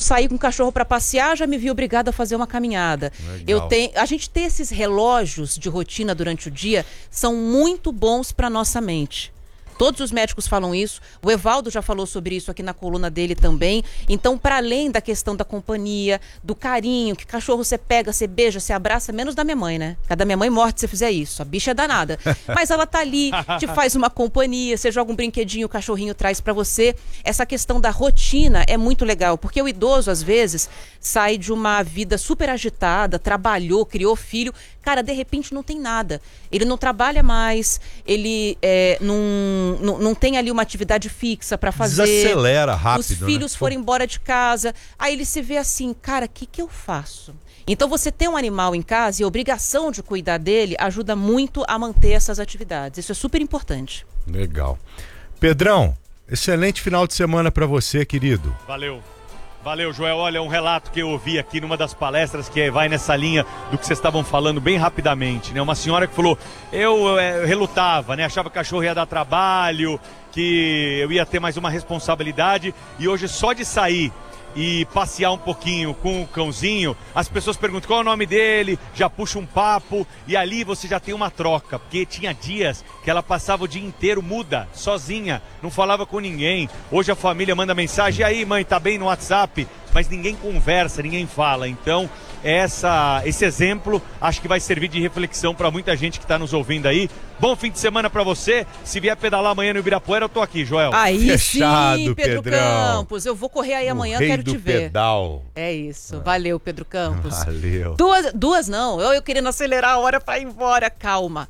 saí com o cachorro para passear, já me vi obrigada a fazer uma caminhada. A gente ter esses relógios de rotina durante o dia são muito bons para nossa mente. Todos os médicos falam isso, o Evaldo já falou sobre isso aqui na coluna dele também. Então, para além da questão da companhia, do carinho, que cachorro você pega, você beija, você abraça, menos da minha mãe, né? Cada minha mãe morre se você fizer isso, a bicha é danada. Mas ela tá ali, te faz uma companhia, você joga um brinquedinho, o cachorrinho traz para você. Essa questão da rotina é muito legal, porque o idoso, às vezes, sai de uma vida super agitada, trabalhou, criou filho, cara, de repente não tem nada. Ele não trabalha mais, ele não tem ali uma atividade fixa para fazer. Desacelera rápido. Os filhos foram embora de casa. Aí ele se vê assim, cara, o que eu faço? Então você ter um animal em casa e a obrigação de cuidar dele ajuda muito a manter essas atividades. Isso é super importante. Legal. Pedrão, excelente final de semana para você, querido. Valeu, Joel. Olha, um relato que eu ouvi aqui numa das palestras que vai nessa linha do que vocês estavam falando bem rapidamente, né? Uma senhora que falou, eu relutava, né? Achava que cachorro ia dar trabalho, que eu ia ter mais uma responsabilidade e hoje só de sair e passear um pouquinho com o cãozinho, as pessoas perguntam qual é o nome dele, já puxa um papo e ali você já tem uma troca, porque tinha dias que ela passava o dia inteiro muda, sozinha, não falava com ninguém. Hoje a família manda mensagem, e aí mãe, tá bem no WhatsApp? Mas ninguém conversa, ninguém fala. Então esse exemplo acho que vai servir de reflexão para muita gente que está nos ouvindo aí. Bom fim de semana para você. Se vier pedalar amanhã no Ibirapuera, eu tô aqui, Joel. Aí Fechado, sim, Pedro Pedrão. Campos. Eu vou correr aí amanhã, quero te ver. Pedal. É isso. Valeu, Pedro Campos. Valeu. Duas não. Eu querendo acelerar a hora para ir embora. Calma.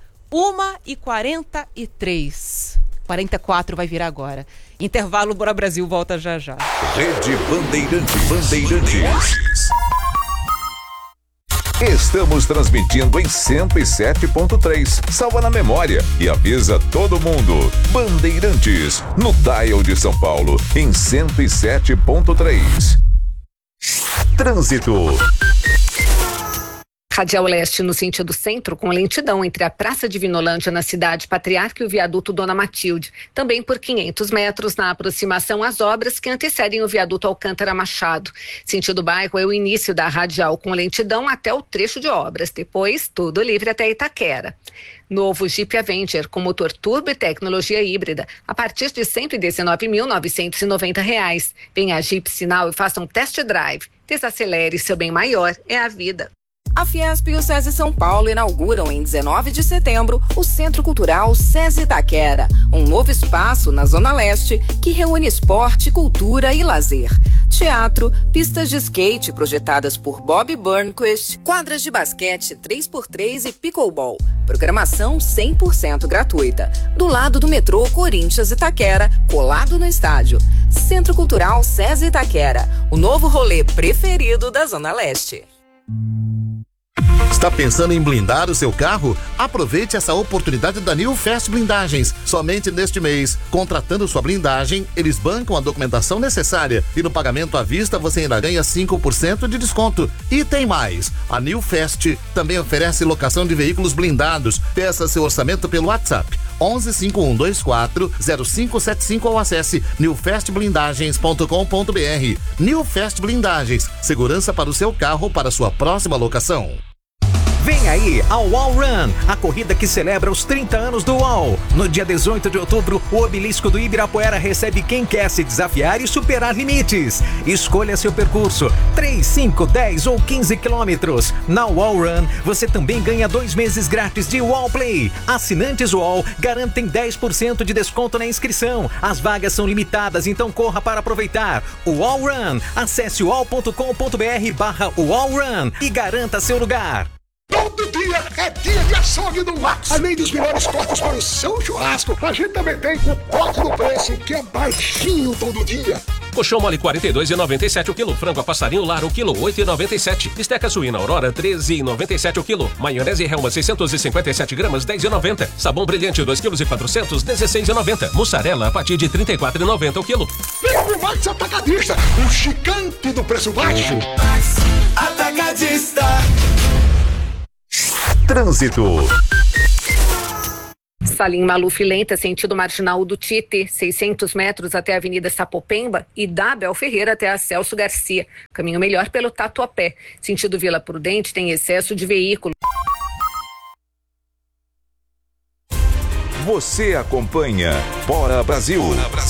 1h43. 44 vai virar agora. Intervalo, Bora Brasil volta já já. Rede Bandeirantes. Estamos transmitindo em 107.3. Salva na memória e avisa todo mundo. Bandeirantes, no dial de São Paulo, em 107.3. Trânsito. Radial Leste no sentido centro, com lentidão entre a Praça de Vinolândia na Cidade Patriarca e o viaduto Dona Matilde. Também por 500 metros na aproximação às obras que antecedem o viaduto Alcântara Machado. Sentido bairro é o início da radial com lentidão até o trecho de obras. Depois, tudo livre até Itaquera. Novo Jeep Avenger com motor turbo e tecnologia híbrida a partir de R$ 119.990. Venha a Jeep Sinal e faça um test drive. Desacelere, seu bem maior é a vida. A Fiesp e o SESI São Paulo inauguram em 19 de setembro o Centro Cultural SESI Itaquera, um novo espaço na Zona Leste que reúne esporte, cultura e lazer. Teatro, pistas de skate projetadas por Bob Burnquist, quadras de basquete 3x3 e pickleball. Programação 100% gratuita. Do lado do metrô Corinthians Itaquera, colado no estádio. Centro Cultural SESI Itaquera, o novo rolê preferido da Zona Leste. Está pensando em blindar o seu carro? Aproveite essa oportunidade da New Fast Blindagens. Somente neste mês, contratando sua blindagem, eles bancam a documentação necessária e no pagamento à vista você ainda ganha 5% de desconto. E tem mais, a New Fast também oferece locação de veículos blindados. Peça seu orçamento pelo WhatsApp 11 5124 0575 ou acesse newfastblindagens.com.br. New Fast Blindagens, segurança para o seu carro para sua próxima locação. Vem aí a UOL Run, a corrida que celebra os 30 anos do UOL. No dia 18 de outubro, o obelisco do Ibirapuera recebe quem quer se desafiar e superar limites. Escolha seu percurso, 3, 5, 10 ou 15 quilômetros. Na UOL Run, você também ganha 2 meses grátis de UOL Play. Assinantes UOL garantem 10% de desconto na inscrição. As vagas são limitadas, então corra para aproveitar. UOL Run, acesse uol.com.br/UOL Run e garanta seu lugar. Todo dia é dia de açougue do Max. Além dos melhores cortes para o seu churrasco, a gente também tem o corte do preço, que é baixinho todo dia. Colchão mole 42,97 o quilo. Frango a passarinho lar o quilo 8,97. Bisteca suína Aurora 13,97 o quilo. Maionese Helma 657 gramas 10,90. Sabão brilhante 2,4 kg 16,90. Mussarela a partir de 34,90 o quilo. Vem pro Max Atacadista, o gigante do preço baixo. Max Atacadista. Trânsito. Salim Maluf lenta, sentido marginal do Tietê, 600 metros até a Avenida Sapopemba e da Abel Ferreira até a Celso Garcia. Caminho melhor pelo Tatuapé. Sentido Vila Prudente tem excesso de veículo. Você acompanha Bora Brasil.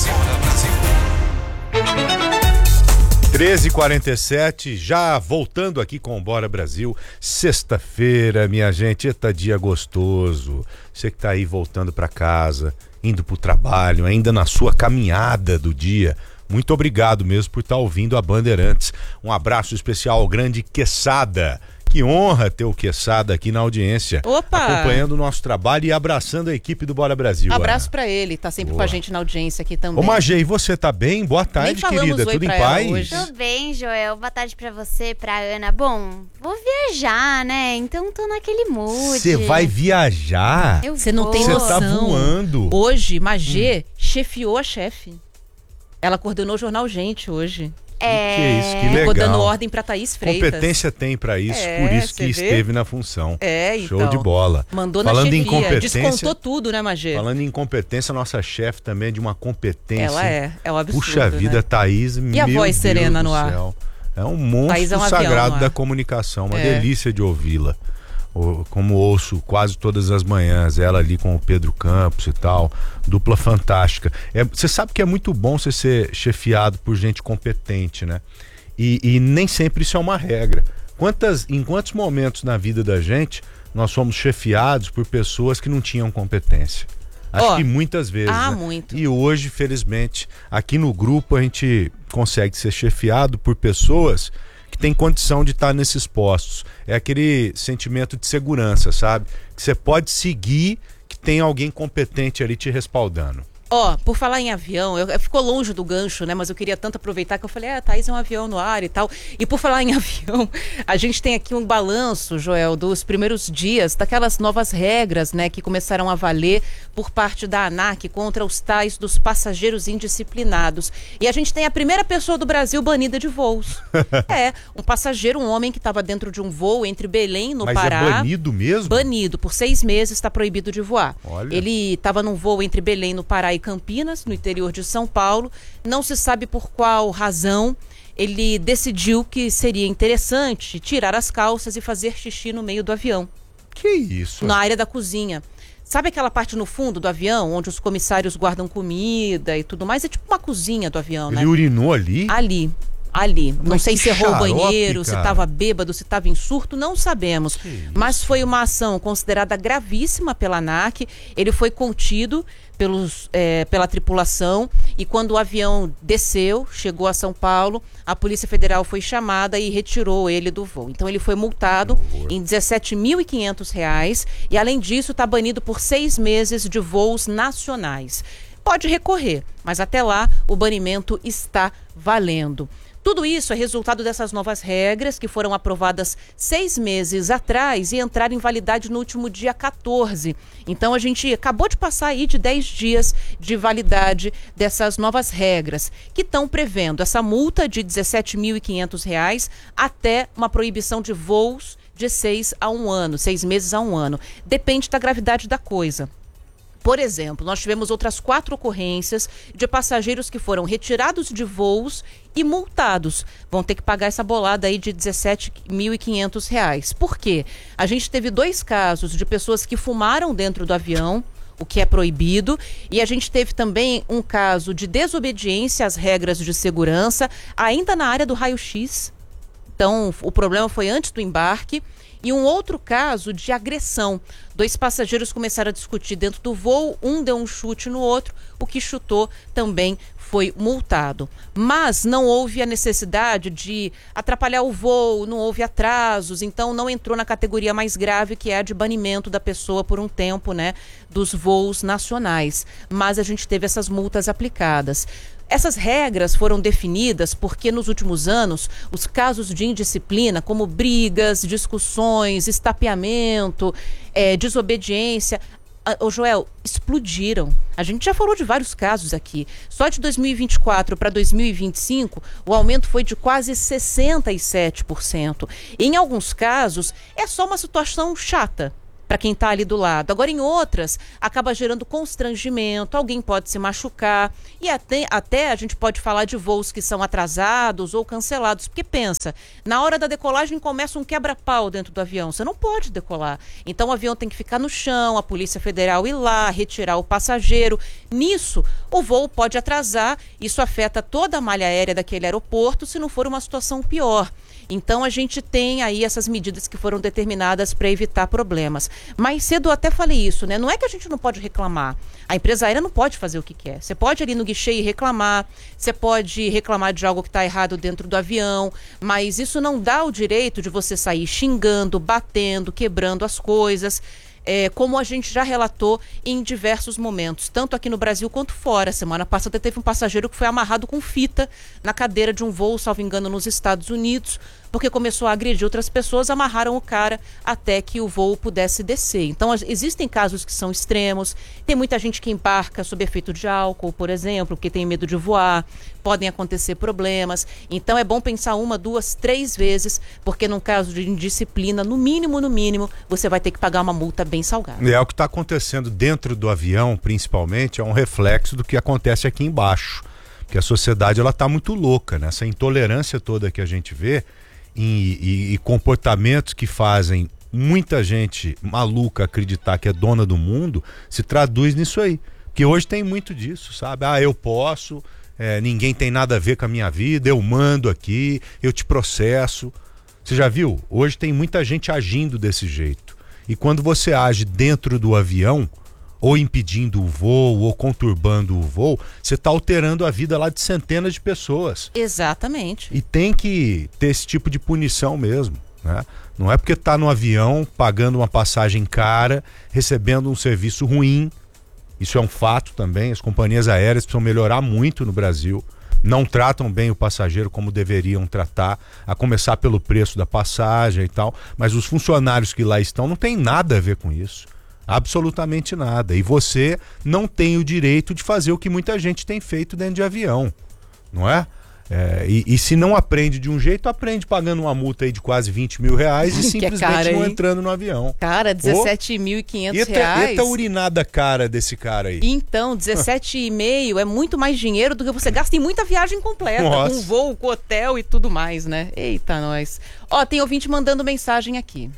13h47, já voltando aqui com o Bora Brasil, sexta-feira, minha gente, eita dia gostoso. Você que tá aí voltando para casa, indo pro trabalho, ainda na sua caminhada do dia, muito obrigado mesmo por estar ouvindo a Bandeirantes. Um abraço especial ao grande Quesada. Que honra ter o Quesada aqui na audiência. Opa! Acompanhando o nosso trabalho e abraçando a equipe do Bora Brasil. Abraço pra ele, tá sempre com a gente na audiência aqui também. Ô Magê, você tá bem? Boa tarde, querida. Tudo em paz? Tudo bem, Joel. Boa tarde pra você, pra Ana. Bom, vou viajar, né? Então tô naquele mood. Você vai viajar? Você não tem noção. Você tá voando. Hoje, Magê chefiou a chefe. Ela coordenou o Jornal Gente hoje. Que é isso, que legal. Ficou dando ordem pra Thaís Freitas. Competência tem pra isso, por isso que esteve na função. Então. Show de bola. Mandou falando na chefia, em competência, descontou tudo, né, Magê? Falando em competência, nossa chefe também é de uma competência. Ela é um absurdo. Puxa vida, né? Thaís, e a voz serena no ar? É um monstro sagrado da comunicação, uma delícia de ouvi-la. Como ouço quase todas as manhãs, ela ali com o Pedro Campos e tal, dupla fantástica. Você sabe que é muito bom você ser chefiado por gente competente, né? E nem sempre isso é uma regra. Em quantos momentos na vida da gente nós fomos chefiados por pessoas que não tinham competência? Acho que muitas vezes. Ah, né? muito. E hoje, felizmente, aqui no grupo a gente consegue ser chefiado por pessoas que têm condição de estar nesses postos. É aquele sentimento de segurança, sabe? Que você pode seguir, que tem alguém competente ali te respaldando. Por falar em avião, ficou longe do gancho, né? Mas eu queria tanto aproveitar que eu falei, Thaís é um avião no ar e tal. E por falar em avião, a gente tem aqui um balanço, Joel, dos primeiros dias, daquelas novas regras, né? Que começaram a valer por parte da ANAC contra os tais dos passageiros indisciplinados. E a gente tem a primeira pessoa do Brasil banida de voos. Um passageiro, um homem que estava dentro de um voo entre Belém, no Pará. Mas é banido mesmo? Banido, por 6 meses está proibido de voar. Olha. Ele estava num voo entre Belém, no Pará e Campinas, no interior de São Paulo. Não se sabe por qual razão ele decidiu que seria interessante tirar as calças e fazer xixi no meio do avião. Que isso? Na área da cozinha. Sabe aquela parte no fundo do avião, onde os comissários guardam comida e tudo mais? É tipo uma cozinha do avião, né? Ele urinou ali? Ali. Não sei se errou o xarope, banheiro, cara. se estava bêbado, se estava em surto, não sabemos. Mas foi uma ação considerada gravíssima pela ANAC. Ele foi contido pela tripulação e quando o avião desceu, chegou a São Paulo, a Polícia Federal foi chamada e retirou ele do voo. Então ele foi multado em R$ 17.500 e além disso está banido por 6 meses de voos nacionais. Pode recorrer, mas até lá o banimento está valendo. Tudo isso é resultado dessas novas regras que foram aprovadas 6 meses atrás e entraram em validade no último dia 14. Então a gente acabou de passar aí de 10 dias de validade dessas novas regras, que estão prevendo essa multa de R$ 17.500 até uma proibição de voos de 6 meses a 1 ano. Depende da gravidade da coisa. Por exemplo, nós tivemos outras 4 ocorrências de passageiros que foram retirados de voos e multados. Vão ter que pagar essa bolada aí de R$ 17.500. Por quê? A gente teve 2 casos de pessoas que fumaram dentro do avião, o que é proibido, e a gente teve também um caso de desobediência às regras de segurança, ainda na área do raio-x. Então, o problema foi antes do embarque. E um outro caso de agressão. 2 passageiros começaram a discutir dentro do voo, um deu um chute no outro, o que chutou também foi multado. Mas não houve a necessidade de atrapalhar o voo, não houve atrasos, então não entrou na categoria mais grave, que é a de banimento da pessoa por um tempo, né, dos voos nacionais. Mas a gente teve essas multas aplicadas. Essas regras foram definidas porque nos últimos anos os casos de indisciplina, como brigas, discussões, estapeamento, desobediência, Joel, explodiram. A gente já falou de vários casos aqui. Só de 2024 para 2025, o aumento foi de quase 67%. Em alguns casos, é só uma situação chata. para quem está ali do lado. Agora, em outras, acaba gerando constrangimento, alguém pode se machucar e até a gente pode falar de voos que são atrasados ou cancelados, porque pensa, na hora da decolagem começa um quebra-pau dentro do avião, você não pode decolar. Então o avião tem que ficar no chão, a Polícia Federal ir lá, retirar o passageiro. Nisso, o voo pode atrasar, isso afeta toda a malha aérea daquele aeroporto, se não for uma situação pior. Então a gente tem aí essas medidas que foram determinadas para evitar problemas. Mais cedo eu até falei isso, né? Não é que a gente não pode reclamar. A empresa aérea não pode fazer o que quer. Você pode ali no guichê e reclamar, você pode reclamar de algo que está errado dentro do avião, mas isso não dá o direito de você sair xingando, batendo, quebrando as coisas. Como a gente já relatou em diversos momentos, tanto aqui no Brasil quanto fora. Semana passada teve um passageiro que foi amarrado com fita na cadeira de um voo, salvo engano, nos Estados Unidos, porque começou a agredir outras pessoas, amarraram o cara até que o voo pudesse descer. Então, existem casos que são extremos, tem muita gente que embarca sob efeito de álcool, por exemplo, porque tem medo de voar, podem acontecer problemas. Então, é bom pensar 1, 2, 3 vezes, porque num caso de indisciplina, no mínimo, você vai ter que pagar uma multa bem salgada. O que está acontecendo dentro do avião, principalmente, é um reflexo do que acontece aqui embaixo. Porque a sociedade está muito louca, né? Essa intolerância toda que a gente vê e comportamentos que fazem muita gente maluca acreditar que é dona do mundo, se traduz nisso aí. Porque hoje tem muito disso, sabe? Eu posso, ninguém tem nada a ver com a minha vida, eu mando aqui, eu te processo. Você já viu? Hoje tem muita gente agindo desse jeito. E quando você age dentro do avião, ou impedindo o voo, ou conturbando o voo, você está alterando a vida lá de centenas de pessoas. Exatamente. E tem que ter esse tipo de punição mesmo, né? Não é porque está no avião, pagando uma passagem cara, recebendo um serviço ruim. Isso é um fato também. As companhias aéreas precisam melhorar muito no Brasil. Não tratam bem o passageiro como deveriam tratar, a começar pelo preço da passagem e tal. Mas os funcionários que lá estão não tem nada a ver com isso. Absolutamente nada. E você não tem o direito de fazer o que muita gente tem feito dentro de avião, não é? E se não aprende de um jeito, aprende pagando uma multa aí de quase 20 mil reais e simplesmente não entrando no avião. Cara, 17.500 reais. Eita urinada cara desse cara aí. Então, 17,5 é muito mais dinheiro do que você gasta em muita viagem completa. Nossa. Com voo, com hotel e tudo mais, né? Eita, nós. Tem ouvinte mandando mensagem aqui.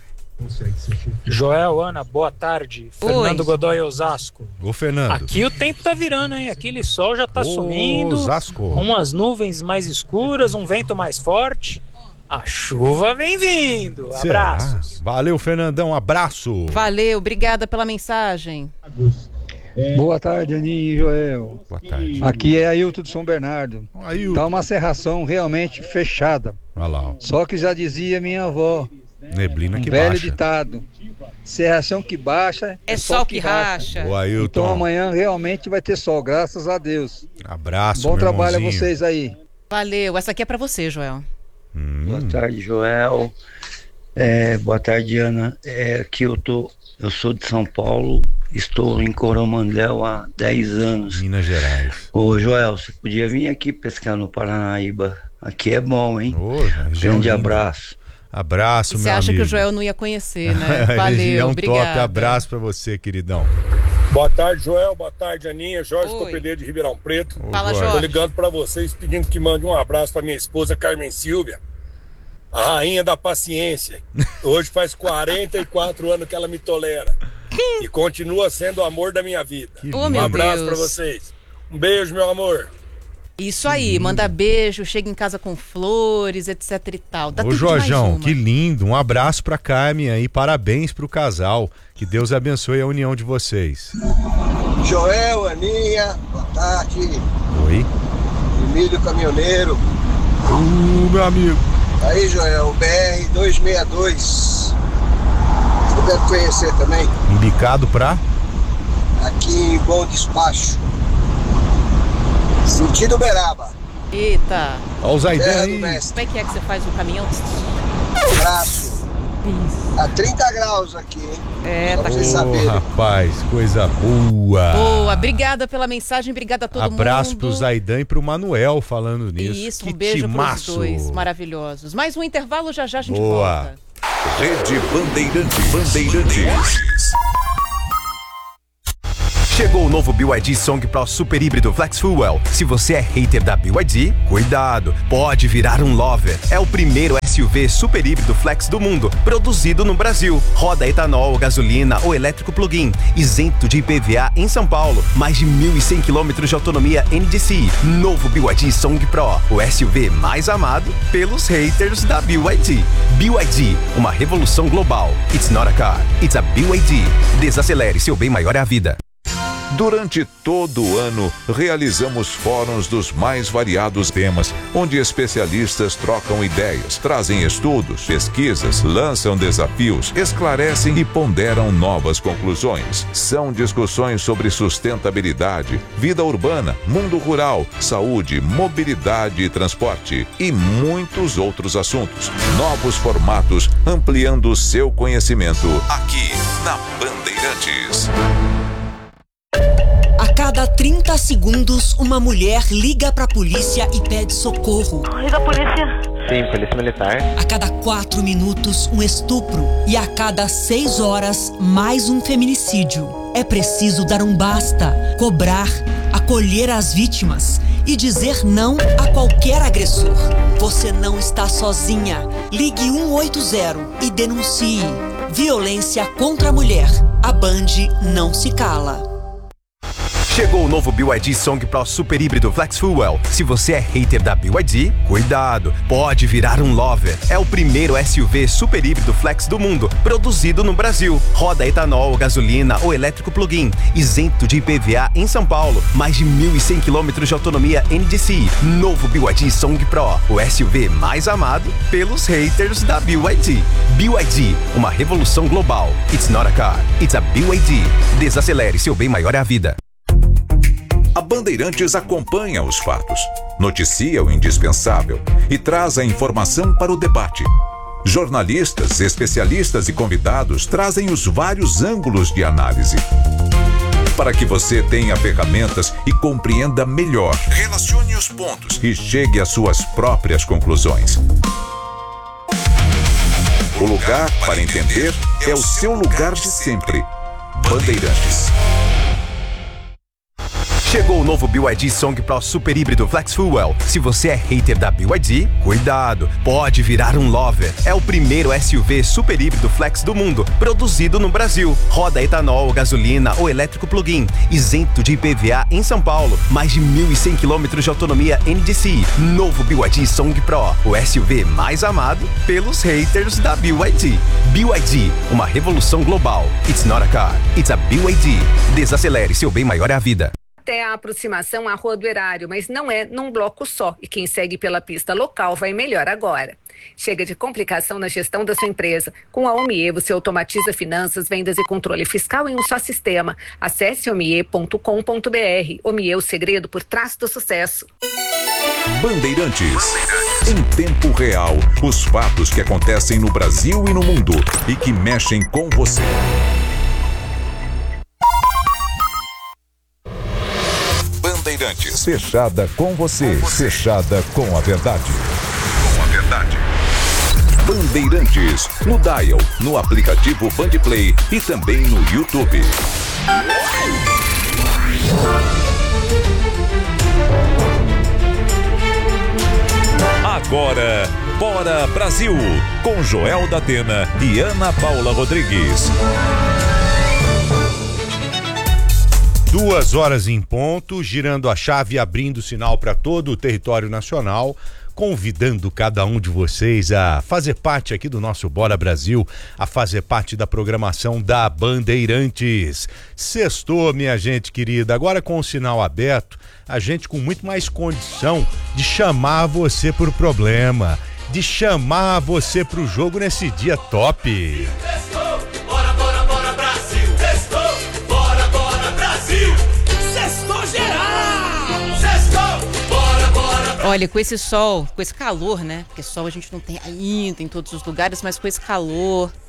Joel, Ana, boa tarde. Oi. Fernando Godoy, Osasco. Ô, Fernando. Aqui o tempo tá virando, hein? Aquele sol já tá sumindo. Osasco. Umas nuvens mais escuras, um vento mais forte. A chuva vem vindo. Abraços. Valeu, Fernandão. Abraço. Valeu, obrigada pela mensagem. Boa tarde, Aninha e Joel. Boa tarde. Aqui é Ailton de São Bernardo. Ailton. Tá uma serração realmente fechada. Olha lá. Só que já dizia minha avó. Neblina que velho baixa. Ditado. Serração que baixa é sol que racha. Ô, Ailton. Então amanhã realmente vai ter sol, graças a Deus. Abraço, bom trabalho irmãozinho. A vocês aí. Valeu, essa aqui é pra você, Joel. Boa tarde, Joel. Boa tarde, Ana. Aqui eu sou de São Paulo, estou em Coromandel há 10 anos. Minas Gerais. Ô, Joel, você podia vir aqui pescar no Paranaíba. Aqui é bom, hein? Grande abraço. Abraço, meu amigo. Você acha que o Joel não ia conhecer, né? Valeu, obrigado. Top, abraço pra você, queridão. Boa tarde, Joel. Boa tarde, Aninha. Jorge Copelê de Ribeirão Preto. Fala, Jorge. Tô ligando pra vocês pedindo que mande um abraço pra minha esposa Carmen Silvia, a rainha da paciência. Hoje faz 44 anos que ela me tolera e continua sendo o amor da minha vida. Um abraço pra vocês. Um beijo, meu amor. Isso aí, manda beijo, chega em casa com flores, etc e tal. Dá Ô, Jorjão, que lindo. Um abraço pra Carmen aí, parabéns pro casal. Que Deus abençoe a união de vocês. Joel, Aninha, boa tarde. Oi. Emílio Caminhoneiro. Meu amigo. Aí, Joel, BR 262. Você deve conhecer também. Indicado pra? Aqui em Bom Despacho. Sentido Uberaba. Eita. Olha os aí. Como é que você faz o caminhão? Braço. A 30 graus aqui, hein? Tá vocês saberem. Rapaz, coisa boa. Boa, obrigada pela mensagem, obrigada a todo mundo. Abraço pro Zaidan e pro Manuel falando nisso. Isso, que um beijo timaço. pros dois, maravilhosos. Mais um intervalo, já a gente volta. Rede Bandeirantes. Chegou o novo BYD Song Pro Super Híbrido Flex Fuel. Se você é hater da BYD, cuidado, pode virar um lover. É o primeiro SUV super híbrido flex do mundo, produzido no Brasil. Roda etanol, gasolina ou elétrico plug-in, isento de IPVA em São Paulo. Mais de 1.100 km de autonomia NDCi. Novo BYD Song Pro, o SUV mais amado pelos haters da BYD. BYD, uma revolução global. It's not a car, it's a BYD. Desacelere, seu bem maior é a vida. Durante todo o ano, realizamos fóruns dos mais variados temas, onde especialistas trocam ideias, trazem estudos, pesquisas, lançam desafios, esclarecem e ponderam novas conclusões. São discussões sobre sustentabilidade, vida urbana, mundo rural, saúde, mobilidade e transporte e muitos outros assuntos. Novos formatos, ampliando o seu conhecimento aqui na Bandeirantes. A cada 30 segundos, uma mulher liga pra polícia e pede socorro. Liga a polícia. Sim, polícia militar. A cada 4 minutos, um estupro. E a cada 6 horas, mais um feminicídio. É preciso dar um basta, cobrar, acolher as vítimas e dizer não a qualquer agressor. Você não está sozinha. Ligue 180 e denuncie. Violência contra a mulher. A Band não se cala. Chegou o novo BYD Song Pro Super Híbrido Flex Fuel. Se você é hater da BYD, cuidado, pode virar um lover. É o primeiro SUV super híbrido flex do mundo, produzido no Brasil. Roda etanol, gasolina ou elétrico plug-in, isento de IPVA em São Paulo. Mais de 1.100 km de autonomia NDCi. Novo BYD Song Pro, o SUV mais amado pelos haters da BYD. BYD, uma revolução global. It's not a car, it's a BYD. Desacelere, seu bem maior é a vida. A Bandeirantes acompanha os fatos, noticia o indispensável e traz a informação para o debate. Jornalistas, especialistas e convidados trazem os vários ângulos de análise. Para que você tenha ferramentas e compreenda melhor, relacione os pontos e chegue às suas próprias conclusões. O lugar para entender é o seu lugar de sempre. Bandeirantes. Chegou o novo BYD Song Pro Super Híbrido Flex Fuel. Se você é hater da BYD, cuidado, pode virar um lover. É o primeiro SUV super híbrido flex do mundo, produzido no Brasil. Roda etanol, gasolina ou elétrico plug-in, isento de IPVA em São Paulo. Mais de 1.100 km de autonomia NDCi. Novo BYD Song Pro, o SUV mais amado pelos haters da BYD. BYD, uma revolução global. It's not a car, it's a BYD. Desacelere, seu bem maior é a vida. Até a aproximação à Rua do Erário, mas não é num bloco só. E quem segue pela pista local vai melhor agora. Chega de complicação na gestão da sua empresa. Com a Omie, você automatiza finanças, vendas e controle fiscal em um só sistema. Acesse omie.com.br. Omie, o segredo por trás do sucesso. Bandeirantes. Em tempo real, os fatos que acontecem no Brasil e no mundo e que mexem com você. Bandeirantes. Fechada com você. Fechada com a verdade. Com a verdade. Bandeirantes. No Dial, no aplicativo Bandplay e também no YouTube. Agora, Bora Brasil, com Joel da Atena e Ana Paula Rodrigues. 2 horas em ponto, girando a chave e abrindo o sinal para todo o território nacional, convidando cada um de vocês a fazer parte aqui do nosso Bora Brasil, a fazer parte da programação da Bandeirantes. Sextou, minha gente querida, agora com o sinal aberto, a gente com muito mais condição de chamar você pro problema, de chamar você pro jogo nesse dia top. Bora, bora, bora Brasil! Sextou! Bora, bora Brasil! Sextou geral! Sextou! Bora, bora! Olha, com esse sol, com esse calor, né? Porque sol a gente não tem ainda em todos os lugares, mas com esse calor,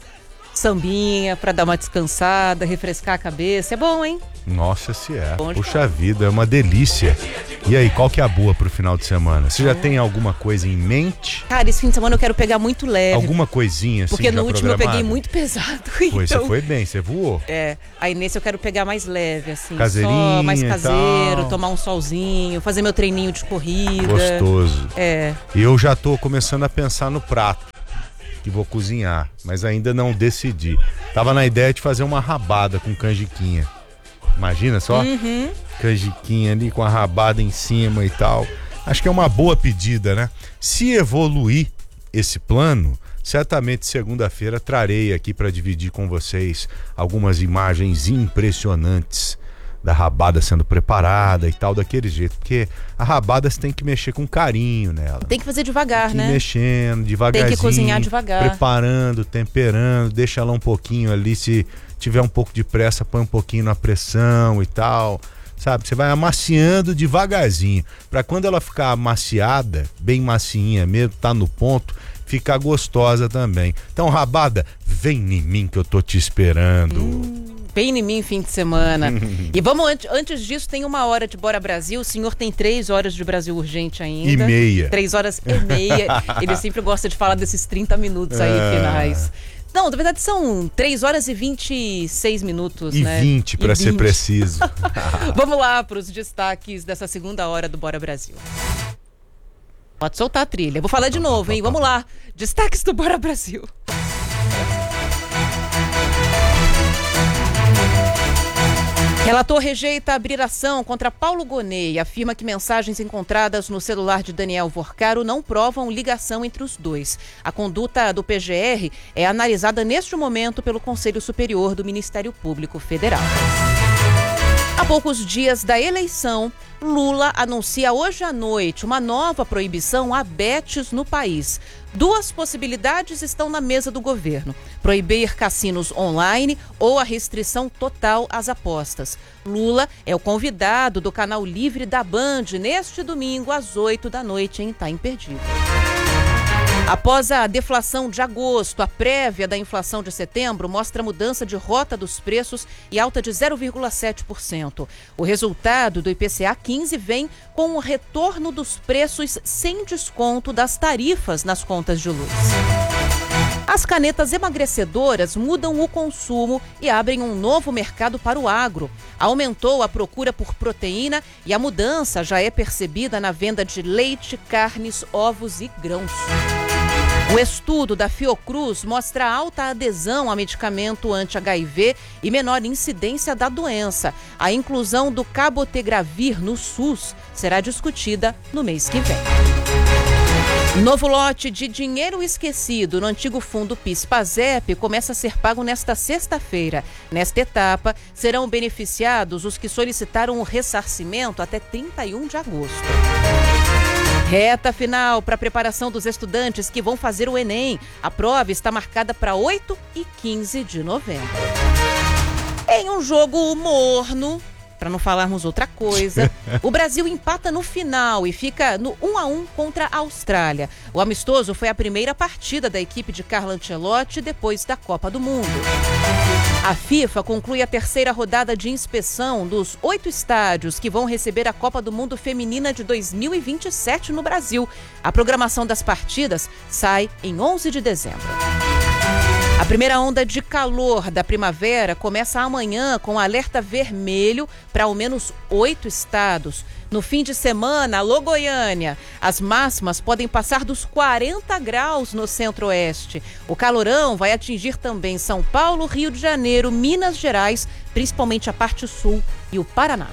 Sambinha pra dar uma descansada, refrescar a cabeça. É bom, hein? Nossa, se é. Puxa vida, é uma delícia. E aí, qual que é a boa pro final de semana? Você já tem alguma coisa em mente? Cara, esse fim de semana eu quero pegar muito leve. Alguma coisinha assim? Porque no último eu peguei muito pesado. Pois, então... você foi bem, você voou. Aí nesse eu quero pegar mais leve, assim. Caseirinho, só mais caseiro, tomar um solzinho, fazer meu treininho de corrida. Gostoso. E eu já tô começando a pensar no prato que vou cozinhar, mas ainda não decidi. Tava na ideia de fazer uma rabada com canjiquinha. Imagina só? Canjiquinha ali com a rabada em cima e tal. Acho que é uma boa pedida, né? Se evoluir esse plano, certamente segunda-feira trarei aqui para dividir com vocês algumas imagens impressionantes da rabada sendo preparada e tal, daquele jeito, porque a rabada você tem que mexer com carinho nela. Tem que fazer devagar, né? Mexendo, devagarzinho. Tem que cozinhar devagar. Preparando, temperando, deixa ela um pouquinho ali, se tiver um pouco de pressa, põe um pouquinho na pressão e tal, sabe? Você vai amaciando devagarzinho, para quando ela ficar amaciada, bem macinha mesmo, tá no ponto, ficar gostosa também. Então, rabada, vem em mim que eu tô te esperando. Vem em mim fim de semana. E vamos, antes disso, tem 1 hora de Bora Brasil. O senhor tem 3 horas de Brasil Urgente ainda. E meia. 3 horas e meia. Ele sempre gosta de falar desses 30 minutos aí finais. Não, na verdade são 3 horas e 26 minutos, e né? 20, para ser preciso. Vamos lá para os destaques dessa 2ª hora do Bora Brasil. Pode soltar a trilha. Vou falar de novo, hein? Vamos lá. Destaques do Bora Brasil. Relator rejeita abrir ação contra Paulo Gonet e afirma que mensagens encontradas no celular de Daniel Vorcaro não provam ligação entre os dois. A conduta do PGR é analisada neste momento pelo Conselho Superior do Ministério Público Federal. Há poucos dias da eleição, Lula anuncia hoje à noite uma nova proibição a bets no país. 2 possibilidades estão na mesa do governo: proibir cassinos online ou a restrição total às apostas. Lula é o convidado do canal Livre da Band neste domingo às 20h em Tá Imperdível. Após a deflação de agosto, a prévia da inflação de setembro mostra mudança de rota dos preços e alta de 0,7%. O resultado do IPCA 15 vem com o retorno dos preços sem desconto das tarifas nas contas de luz. As canetas emagrecedoras mudam o consumo e abrem um novo mercado para o agro. Aumentou a procura por proteína e a mudança já é percebida na venda de leite, carnes, ovos e grãos. O estudo da Fiocruz mostra alta adesão a medicamento anti-HIV e menor incidência da doença. A inclusão do cabotegravir no SUS será discutida no mês que vem. Novo lote de dinheiro esquecido no antigo fundo PIS/PASEP começa a ser pago nesta sexta-feira. Nesta etapa, serão beneficiados os que solicitaram o ressarcimento até 31 de agosto. Reta final para a preparação dos estudantes que vão fazer o Enem. A prova está marcada para 8 e 15 de novembro. Em um jogo morno, para não falarmos outra coisa, o Brasil empata no final e fica no 1-1 contra a Austrália. O amistoso foi a primeira partida da equipe de Carlo Ancelotti depois da Copa do Mundo. A FIFA conclui a 3ª rodada de inspeção dos 8 estádios que vão receber a Copa do Mundo Feminina de 2027 no Brasil. A programação das partidas sai em 11 de dezembro. A primeira onda de calor da primavera começa amanhã com alerta vermelho para ao menos 8 estados. No fim de semana, alô Goiânia, as máximas podem passar dos 40 graus no centro-oeste. O calorão vai atingir também São Paulo, Rio de Janeiro, Minas Gerais, principalmente a parte sul e o Paraná.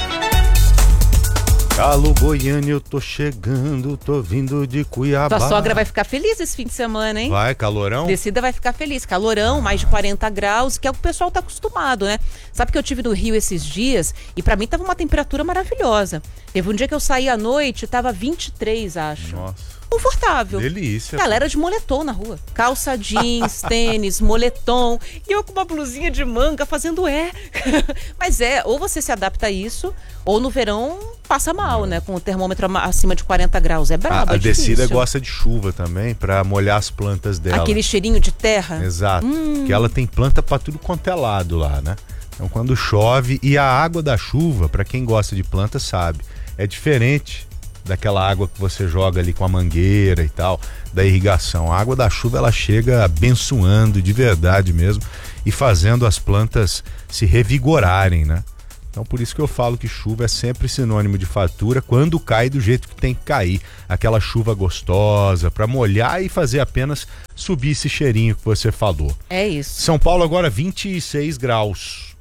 Alô Goiânia, eu tô chegando, tô vindo de Cuiabá. Tua sogra vai ficar feliz esse fim de semana, hein? Vai, calorão? Descida vai ficar feliz, calorão, mais de 40 graus, que é o que o pessoal tá acostumado, né? Sabe que eu tive no Rio esses dias e pra mim tava uma temperatura maravilhosa. Teve um dia que eu saí à noite, tava 23, acho. Nossa. confortável. Delícia. Galera de moletom na rua. Calça jeans, tênis, moletom. E eu com uma blusinha de manga fazendo Mas ou você se adapta a isso, ou no verão passa mal, né? Com o termômetro acima de 40 graus. É brabo, A Decida gosta de chuva também, pra molhar as plantas dela. Aquele cheirinho de terra. Exato. Porque ela tem planta pra tudo quanto é lado lá, né? Então quando chove, e a água da chuva, pra quem gosta de planta sabe, é diferente daquela água que você joga ali com a mangueira e tal, da irrigação. A água da chuva, ela chega abençoando de verdade mesmo e fazendo as plantas se revigorarem, né? Então por isso que eu falo que chuva é sempre sinônimo de fartura quando cai do jeito que tem que cair. Aquela chuva gostosa para molhar e fazer apenas subir esse cheirinho que você falou. É isso. São Paulo agora 26 graus.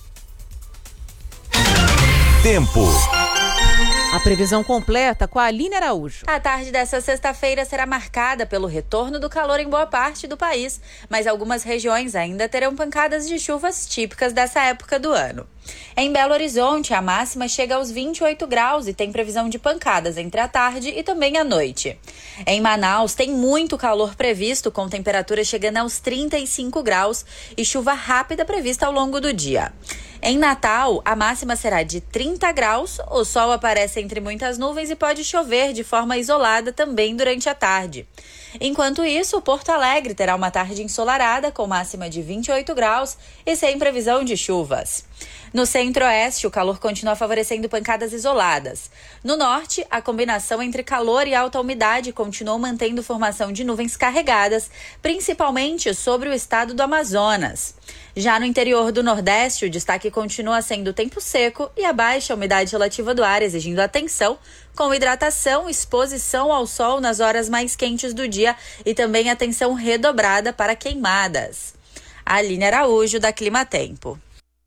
Tempo. A previsão completa com a Aline Araújo. A tarde dessa sexta-feira será marcada pelo retorno do calor em boa parte do país, mas algumas regiões ainda terão pancadas de chuvas típicas dessa época do ano. Em Belo Horizonte, a máxima chega aos 28 graus e tem previsão de pancadas entre a tarde e também à noite. Em Manaus, tem muito calor previsto, com temperatura chegando aos 35 graus e chuva rápida prevista ao longo do dia. Em Natal, a máxima será de 30 graus, o sol aparece entre muitas nuvens e pode chover de forma isolada também durante a tarde. Enquanto isso, Porto Alegre terá uma tarde ensolarada com máxima de 28 graus e sem previsão de chuvas. No centro-oeste, o calor continua favorecendo pancadas isoladas. No norte, a combinação entre calor e alta umidade continuou mantendo formação de nuvens carregadas, principalmente sobre o estado do Amazonas. Já no interior do Nordeste, o destaque continua sendo o tempo seco e a baixa umidade relativa do ar, exigindo atenção com hidratação, exposição ao sol nas horas mais quentes do dia e também atenção redobrada para queimadas. Aline Araújo, da Clima Tempo.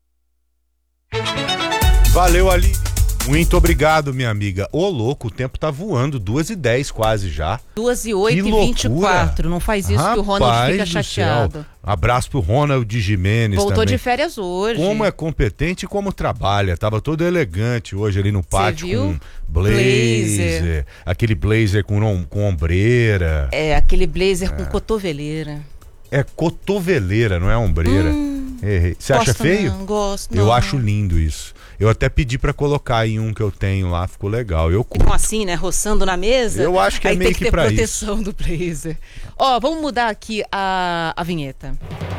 Valeu, Aline. Muito obrigado, minha amiga. Ô, louco, o tempo tá voando, 2h10 quase já. 2h08 e Não faz isso. Rapaz, que o Ronald fica chateado. Abraço pro Ronald Gimenez. Voltou também. De férias hoje. Como é competente e como trabalha. Tava todo elegante hoje ali no pátio com blazer. Aquele blazer com ombreira. É, aquele blazer com cotoveleira. É cotoveleira, não é ombreira. Você acha feio? Não, gosto. Eu acho lindo isso. Eu até pedi pra colocar em um que eu tenho lá, ficou legal. Eu curto. Como assim, né? Roçando na mesa? Eu acho que é meio que pra isso. Aí tem que ter proteção do blazer. Ó, vamos mudar aqui a vinheta.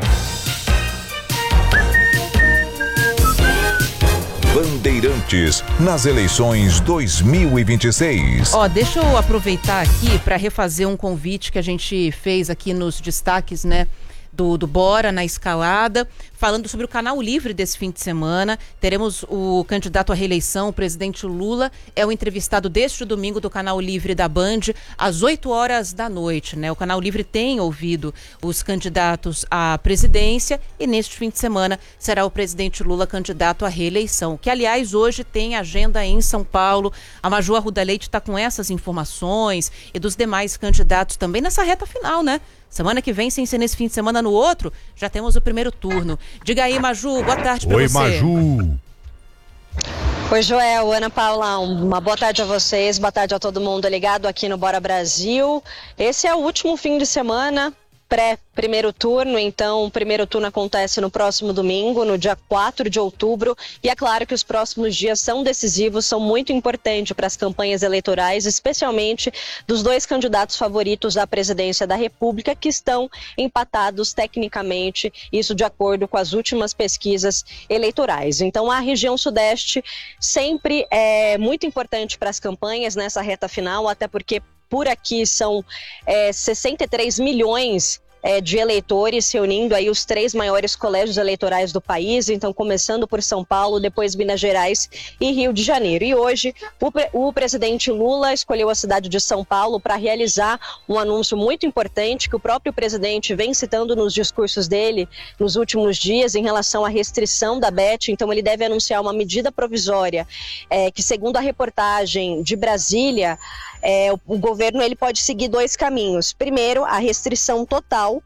Bandeirantes nas eleições 2026. Ó, deixa eu aproveitar aqui para refazer um convite que a gente fez aqui nos destaques, né? Do Bora na Escalada, falando sobre o Canal Livre desse fim de semana. Teremos o candidato à reeleição, o presidente Lula, é o entrevistado deste domingo do Canal Livre da Band, às 8 horas da noite, né? O Canal Livre tem ouvido os candidatos à presidência e neste fim de semana será o presidente Lula candidato à reeleição, que aliás hoje tem agenda em São Paulo. A Maju Arruda Leite está com essas informações e dos demais candidatos também nessa reta final, né? Semana que vem, sem ser nesse fim de semana, no outro, já temos o primeiro turno. Diga aí, Maju, boa tarde pra você. Oi, Maju. Oi, Joel, Ana Paula, uma boa tarde a vocês, boa tarde a todo mundo ligado aqui no Bora Brasil. Esse é o último fim de semana pré-primeiro turno, então o primeiro turno acontece no próximo domingo, no dia 4 de outubro, e é claro que os próximos dias são decisivos, são muito importantes para as campanhas eleitorais, especialmente dos dois candidatos favoritos à presidência da República, que estão empatados tecnicamente, isso de acordo com as últimas pesquisas eleitorais. Então a região sudeste sempre é muito importante para as campanhas nessa reta final, até porque por aqui são 63 milhões de eleitores, reunindo aí os 3 maiores colégios eleitorais do país, então começando por São Paulo, depois Minas Gerais e Rio de Janeiro. E hoje o presidente Lula escolheu a cidade de São Paulo para realizar um anúncio muito importante que o próprio presidente vem citando nos discursos dele nos últimos dias em relação à restrição da Bet. Então ele deve anunciar uma medida provisória que, segundo a reportagem de Brasília, o governo ele pode seguir 2 caminhos. Primeiro, a restrição total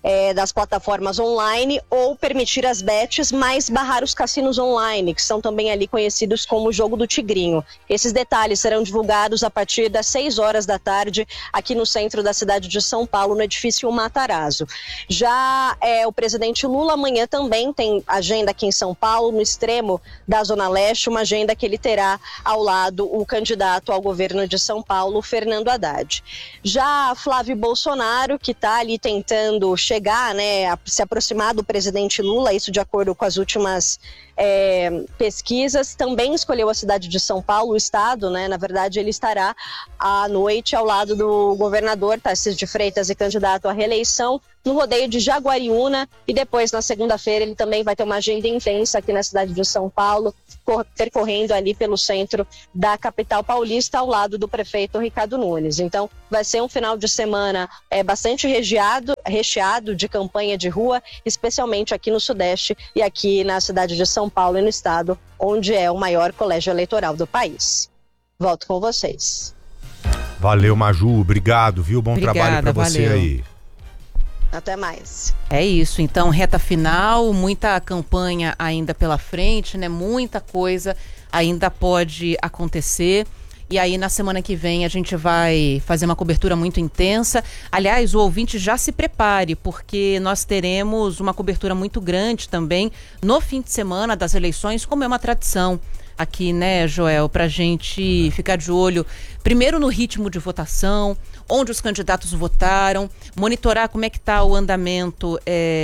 das plataformas online ou permitir as bets, mas barrar os cassinos online, que são também ali conhecidos como o jogo do tigrinho. Esses detalhes serão divulgados a partir das 6 horas da tarde aqui no centro da cidade de São Paulo, no edifício Matarazzo. Já o presidente Lula amanhã também tem agenda aqui em São Paulo, no extremo da Zona Leste, uma agenda que ele terá ao lado o candidato ao governo de São Paulo, Fernando Haddad. Já Flávio Bolsonaro, que está ali tentando chegar, né, a se aproximar do presidente Lula, isso de acordo com as últimas pesquisas, também escolheu a cidade de São Paulo, o estado, né? Na verdade, ele estará à noite ao lado do governador Tarcísio de Freitas e candidato à reeleição no rodeio de Jaguariúna, e depois, na segunda-feira, ele também vai ter uma agenda intensa aqui na cidade de São Paulo, percorrendo ali pelo centro da capital paulista, ao lado do prefeito Ricardo Nunes. Então, vai ser um final de semana bastante recheado de campanha de rua, especialmente aqui no Sudeste e aqui na cidade de São Paulo e no estado, onde é o maior colégio eleitoral do país. Volto com vocês. Valeu, Maju, obrigado, viu? Bom trabalho para você aí. Até mais. É isso, então, reta final, muita campanha ainda pela frente, né? Muita coisa ainda pode acontecer. E aí, na semana que vem, a gente vai fazer uma cobertura muito intensa. Aliás, o ouvinte já se prepare, porque nós teremos uma cobertura muito grande também no fim de semana das eleições, como é uma tradição aqui, né, Joel? Pra gente ficar de olho, primeiro no ritmo de votação, onde os candidatos votaram, monitorar como é que está o andamento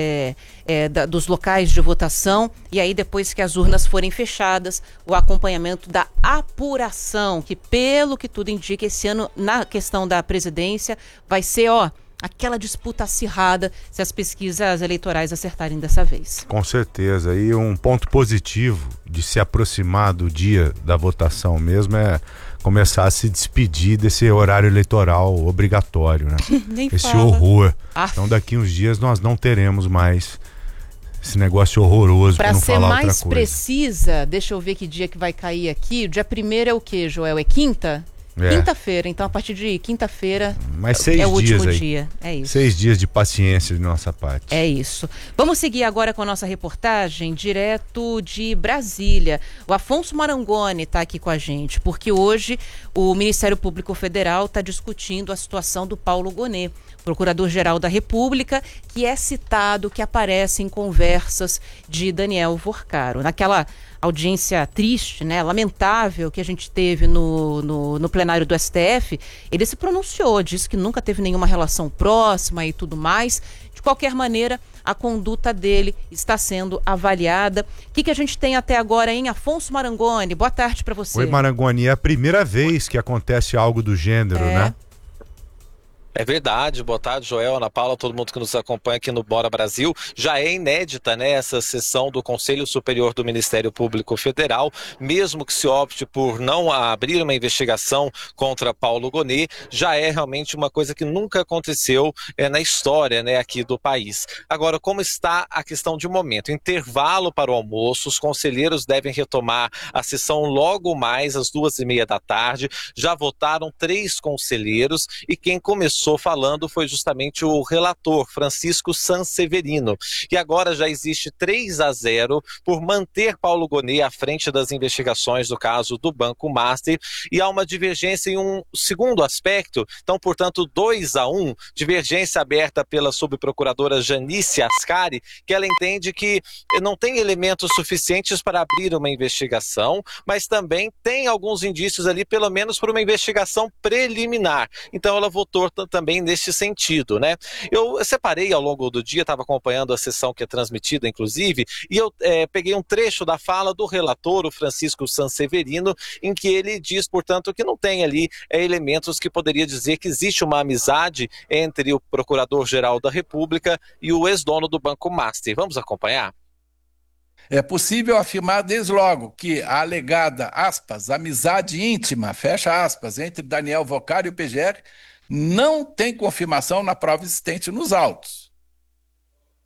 dos locais de votação, e aí depois que as urnas forem fechadas, o acompanhamento da apuração, que pelo que tudo indica, esse ano na questão da presidência vai ser, aquela disputa acirrada, se as pesquisas eleitorais acertarem dessa vez. Com certeza, e um ponto positivo de se aproximar do dia da votação mesmo é começar a se despedir desse horário eleitoral obrigatório, né? Esse horror. Então daqui uns dias nós não teremos mais esse negócio horroroso, para não falar outra coisa. Para ser mais precisa, deixa eu ver que dia que vai cair aqui. O dia 1º é o quê, Joel? É quinta? Quinta-feira, então a partir de quinta-feira é o último dia. É isso. 6 dias de paciência de nossa parte. É isso. Vamos seguir agora com a nossa reportagem direto de Brasília. O Afonso Marangoni está aqui com a gente, porque hoje o Ministério Público Federal está discutindo a situação do Paulo Gonet, Procurador-Geral da República, que é citado, que aparece em conversas de Daniel Vorcaro. Naquela audiência triste, né, lamentável que a gente teve no plenário do STF, ele se pronunciou, disse que nunca teve nenhuma relação próxima e tudo mais. De qualquer maneira, a conduta dele está sendo avaliada. O que a gente tem até agora, hein? Afonso Marangoni, boa tarde para você. Oi, Marangoni, é a primeira vez que acontece algo do gênero, né? É verdade, boa tarde, Joel, Ana Paula, todo mundo que nos acompanha aqui no Bora Brasil. Já é inédita, né, essa sessão do Conselho Superior do Ministério Público Federal, mesmo que se opte por não abrir uma investigação contra Paulo Gonet, já é realmente uma coisa que nunca aconteceu na história, né, aqui do país. Agora, como está a questão de momento? Intervalo para o almoço, os conselheiros devem retomar a sessão logo mais às 2h30 da tarde. Já votaram 3 conselheiros e quem começou falando foi justamente o relator Francisco Sanseverino, e agora já existe 3-0 por manter Paulo Gonet à frente das investigações do caso do Banco Master, e há uma divergência em um segundo aspecto, então portanto 2-1, divergência aberta pela subprocuradora Janice Ascari, que ela entende que não tem elementos suficientes para abrir uma investigação, mas também tem alguns indícios ali, pelo menos por uma investigação preliminar, então ela votou também nesse sentido, né? Eu separei ao longo do dia, estava acompanhando a sessão que é transmitida, inclusive, e eu peguei um trecho da fala do relator, o Francisco Sanseverino, em que ele diz, portanto, que não tem ali elementos que poderia dizer que existe uma amizade entre o Procurador-Geral da República e o ex-dono do Banco Master. Vamos acompanhar? É possível afirmar desde logo que a alegada, aspas, amizade íntima, fecha aspas, entre Daniel Vorcaro e o PGR não tem confirmação na prova existente nos autos.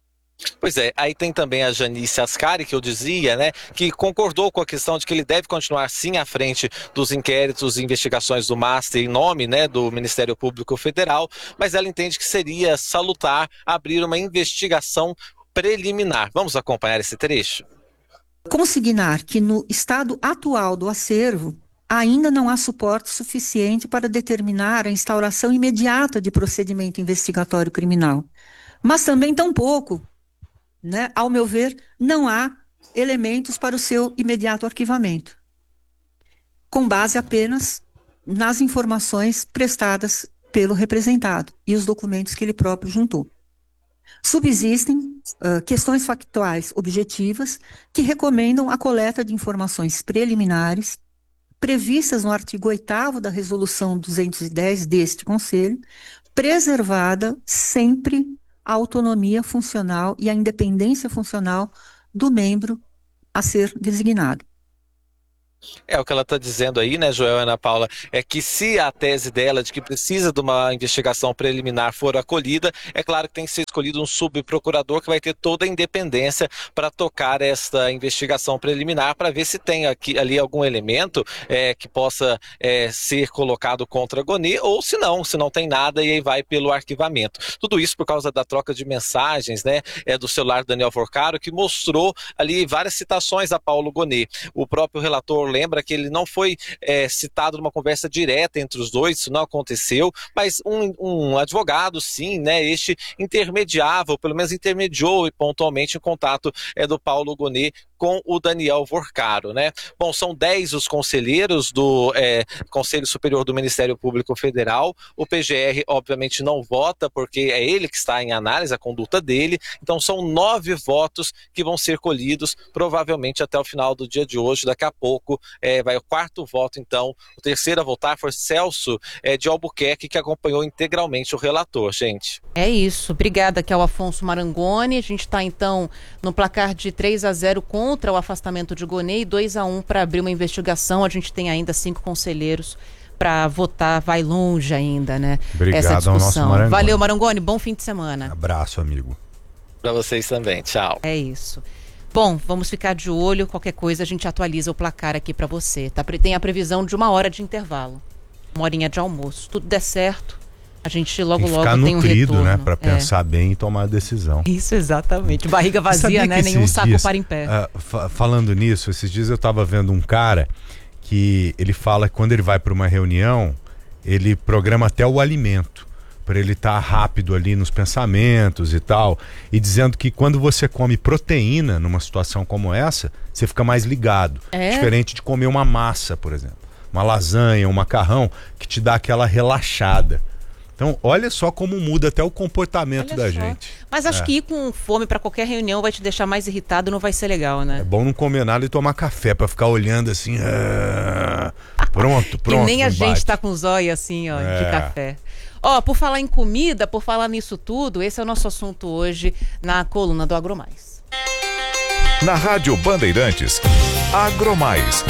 Pois é, aí tem também a Janice Ascari, que eu dizia, né, que concordou com a questão de que ele deve continuar sim à frente dos inquéritos e investigações do MASTER em nome, né, do Ministério Público Federal, mas ela entende que seria salutar abrir uma investigação preliminar. Vamos acompanhar esse trecho? Consignar que no estado atual do acervo ainda não há suporte suficiente para determinar a instauração imediata de procedimento investigatório criminal. Mas também tampouco, né, ao meu ver, não há elementos para o seu imediato arquivamento, com base apenas nas informações prestadas pelo representado e os documentos que ele próprio juntou. Subsistem questões factuais objetivas que recomendam a coleta de informações preliminares previstas no artigo 8º da Resolução 210 deste Conselho, preservada sempre a autonomia funcional e a independência funcional do membro a ser designado. É o que ela está dizendo aí, né, Joel e Ana Paula, é que se a tese dela de que precisa de uma investigação preliminar for acolhida, é claro que tem que ser escolhido um subprocurador que vai ter toda a independência para tocar esta investigação preliminar, para ver se tem ali algum elemento que possa ser colocado contra Gonê, ou se não tem nada e aí vai pelo arquivamento. Tudo isso por causa da troca de mensagens, né, do celular do Daniel Vorcaro, que mostrou ali várias citações a Paulo Gonê. O próprio relator lembra que ele não foi citado numa conversa direta entre os dois, isso não aconteceu, mas um advogado, sim, né, este intermediava, ou pelo menos intermediou pontualmente em contato do Paulo Gonê com o Daniel Vorcaro, né? Bom, são 10 os conselheiros do Conselho Superior do Ministério Público Federal. O PGR, obviamente, não vota, porque é ele que está em análise, a conduta dele. Então, são 9 votos que vão ser colhidos, provavelmente até o final do dia de hoje. Daqui a pouco vai o 4º voto, então. O terceiro a votar foi Celso de Albuquerque, que acompanhou integralmente o relator, gente. É isso. Obrigada, que é o Afonso Marangoni. A gente está, então, no placar de 3-0 contra o afastamento de Gonê e 2-1 para abrir uma investigação. A gente tem ainda 5 conselheiros para votar. Vai longe ainda, né? Obrigado essa discussão. Ao nosso Marangoni. Valeu, Marangoni. Bom fim de semana. Abraço, amigo. Para vocês também. Tchau. É isso. Bom, vamos ficar de olho. Qualquer coisa a gente atualiza o placar aqui para você. Tem a previsão de 1 hora de intervalo. 1 horinha de almoço. Tudo der certo, a gente logo tem um retorno, né, para pensar bem e tomar a decisão. Isso, exatamente. Barriga vazia, né? Nenhum saco para em pé. Falando nisso, esses dias eu estava vendo um cara que ele fala que quando ele vai para uma reunião, ele programa até o alimento, para ele estar rápido ali nos pensamentos e tal, e dizendo que quando você come proteína numa situação como essa, você fica mais ligado. Diferente de comer uma massa, por exemplo. Uma lasanha, um macarrão, que te dá aquela relaxada. Então, olha só como muda até o comportamento da gente. Mas acho que ir com fome para qualquer reunião vai te deixar mais irritado, não vai ser legal, né? É bom não comer nada e tomar café para ficar olhando assim. Pronto. Que nem a gente tá com os olhos assim, ó, de café. Ó, por falar em comida, por falar nisso tudo, esse é o nosso assunto hoje na coluna do AgroMais. Na Rádio Bandeirantes, AgroMais.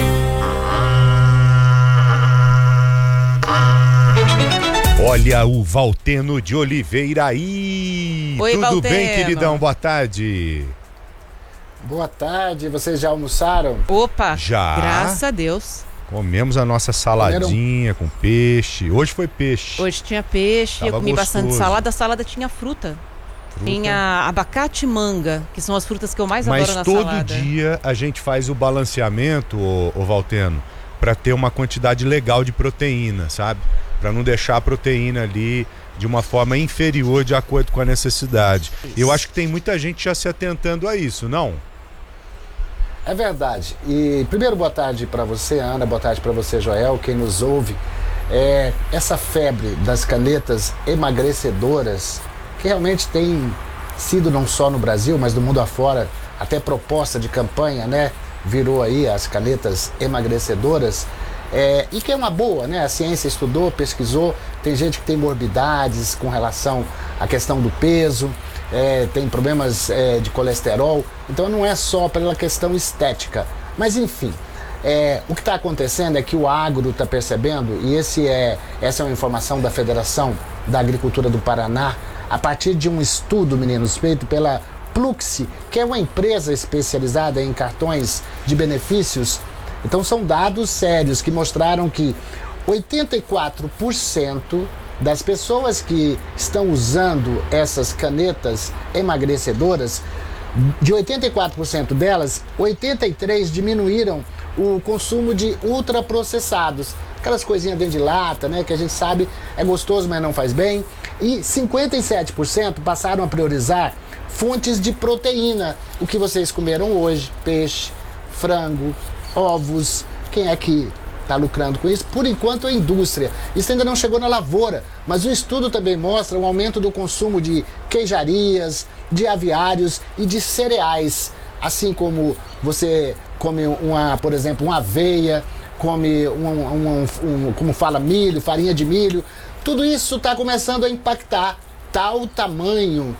Olha o Valteno de Oliveira aí. Oi, tudo Valteno. bem, queridão? Boa tarde. Boa tarde, vocês já almoçaram? Opa, já. Graças a Deus. Comemos a nossa saladinha com peixe. Hoje foi peixe. Hoje tinha peixe, Tava eu comi gostoso. bastante salada. A salada tinha fruta. Tinha abacate e manga, que são as frutas que eu mais adoro na salada. Mas todo dia a gente faz o balanceamento, ô Valteno, para ter uma quantidade legal de proteína, sabe? Para não deixar a proteína ali de uma forma inferior de acordo com a necessidade. Eu acho que tem muita gente já se atentando a isso, não? É verdade. E primeiro, boa tarde para você, Ana, boa tarde para você, Joel, quem nos ouve. Essa febre das canetas emagrecedoras, que realmente tem sido não só no Brasil, mas do mundo afora, até proposta de campanha, né? Virou aí as canetas emagrecedoras. E que é uma boa, né? A ciência estudou, pesquisou, tem gente que tem morbidades com relação à questão do peso, tem problemas de colesterol, então não é só pela questão estética. Mas enfim, o que está acontecendo é que o agro está percebendo, e essa é uma informação da Federação da Agricultura do Paraná, a partir de um estudo, meninos, feito pela Pluxee, que é uma empresa especializada em cartões de benefícios. Então são dados sérios que mostraram que 84% das pessoas que estão usando essas canetas emagrecedoras, de 84% delas, 83% diminuíram o consumo de ultraprocessados, aquelas coisinhas dentro de lata, né, que a gente sabe é gostoso, mas não faz bem. E 57% passaram a priorizar fontes de proteína, o que vocês comeram hoje: peixe, frango, ovos. Quem é que está lucrando com isso? Por enquanto, a indústria. Isso ainda não chegou na lavoura, mas o estudo também mostra um aumento do consumo de queijarias, de aviários e de cereais. Assim como você come por exemplo, uma aveia, come como fala, milho, farinha de milho. Tudo isso está começando a impactar tal tamanho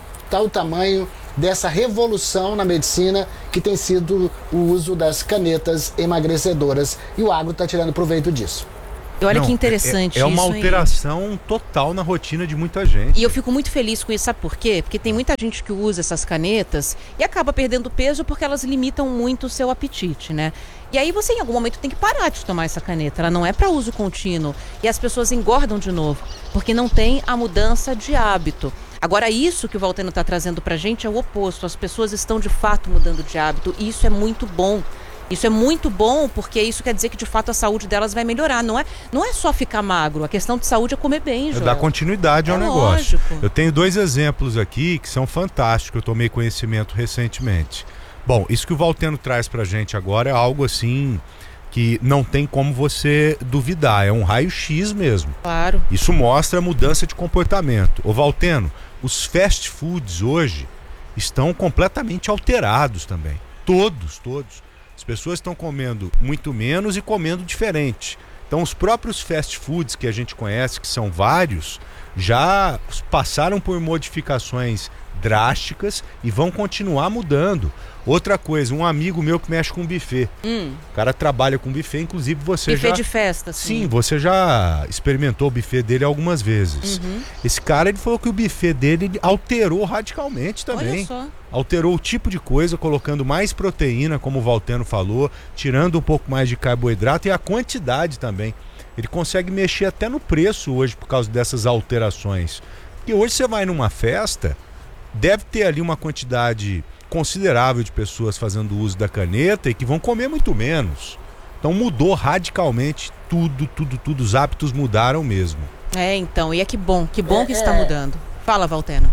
dessa revolução na medicina que tem sido o uso das canetas emagrecedoras, e o agro está tirando proveito disso. E olha que interessante isso. É uma alteração total na rotina de muita gente. E eu fico muito feliz com isso, sabe por quê? Porque tem muita gente que usa essas canetas e acaba perdendo peso porque elas limitam muito o seu apetite, né? E aí você em algum momento tem que parar de tomar essa caneta, ela não é para uso contínuo. E as pessoas engordam de novo, porque não tem a mudança de hábito. Agora, isso que o Valteno está trazendo pra gente é o oposto. As pessoas estão de fato mudando de hábito e isso é muito bom. Isso é muito bom porque isso quer dizer que de fato a saúde delas vai melhorar. Não é só ficar magro, a questão de saúde é comer bem, Joel. É dar continuidade ao negócio. Lógico. Eu tenho 2 exemplos aqui que são fantásticos, eu tomei conhecimento recentemente. Bom, isso que o Valteno traz pra gente agora é algo assim que não tem como você duvidar, é um raio-x mesmo. Claro. Isso mostra a mudança de comportamento. Ô Valteno, os fast foods hoje estão completamente alterados também. Todos. As pessoas estão comendo muito menos e comendo diferente. Então os próprios fast foods que a gente conhece, que são vários, já passaram por modificações drásticas e vão continuar mudando. Outra coisa, um amigo meu que mexe com buffet. O cara trabalha com buffet, inclusive você buffet de festa, Sim, você já experimentou o buffet dele algumas vezes. Esse cara, ele falou que o buffet dele alterou radicalmente também. Olha só. Alterou o tipo de coisa, colocando mais proteína, como o Valteno falou, tirando um pouco mais de carboidrato e a quantidade também. Ele consegue mexer até no preço hoje por causa dessas alterações. Porque hoje você vai numa festa, deve ter ali uma quantidade considerável de pessoas fazendo uso da caneta e que vão comer muito menos. Então mudou radicalmente tudo, os hábitos mudaram mesmo. Então, e que bom que está mudando. Fala, Valteno.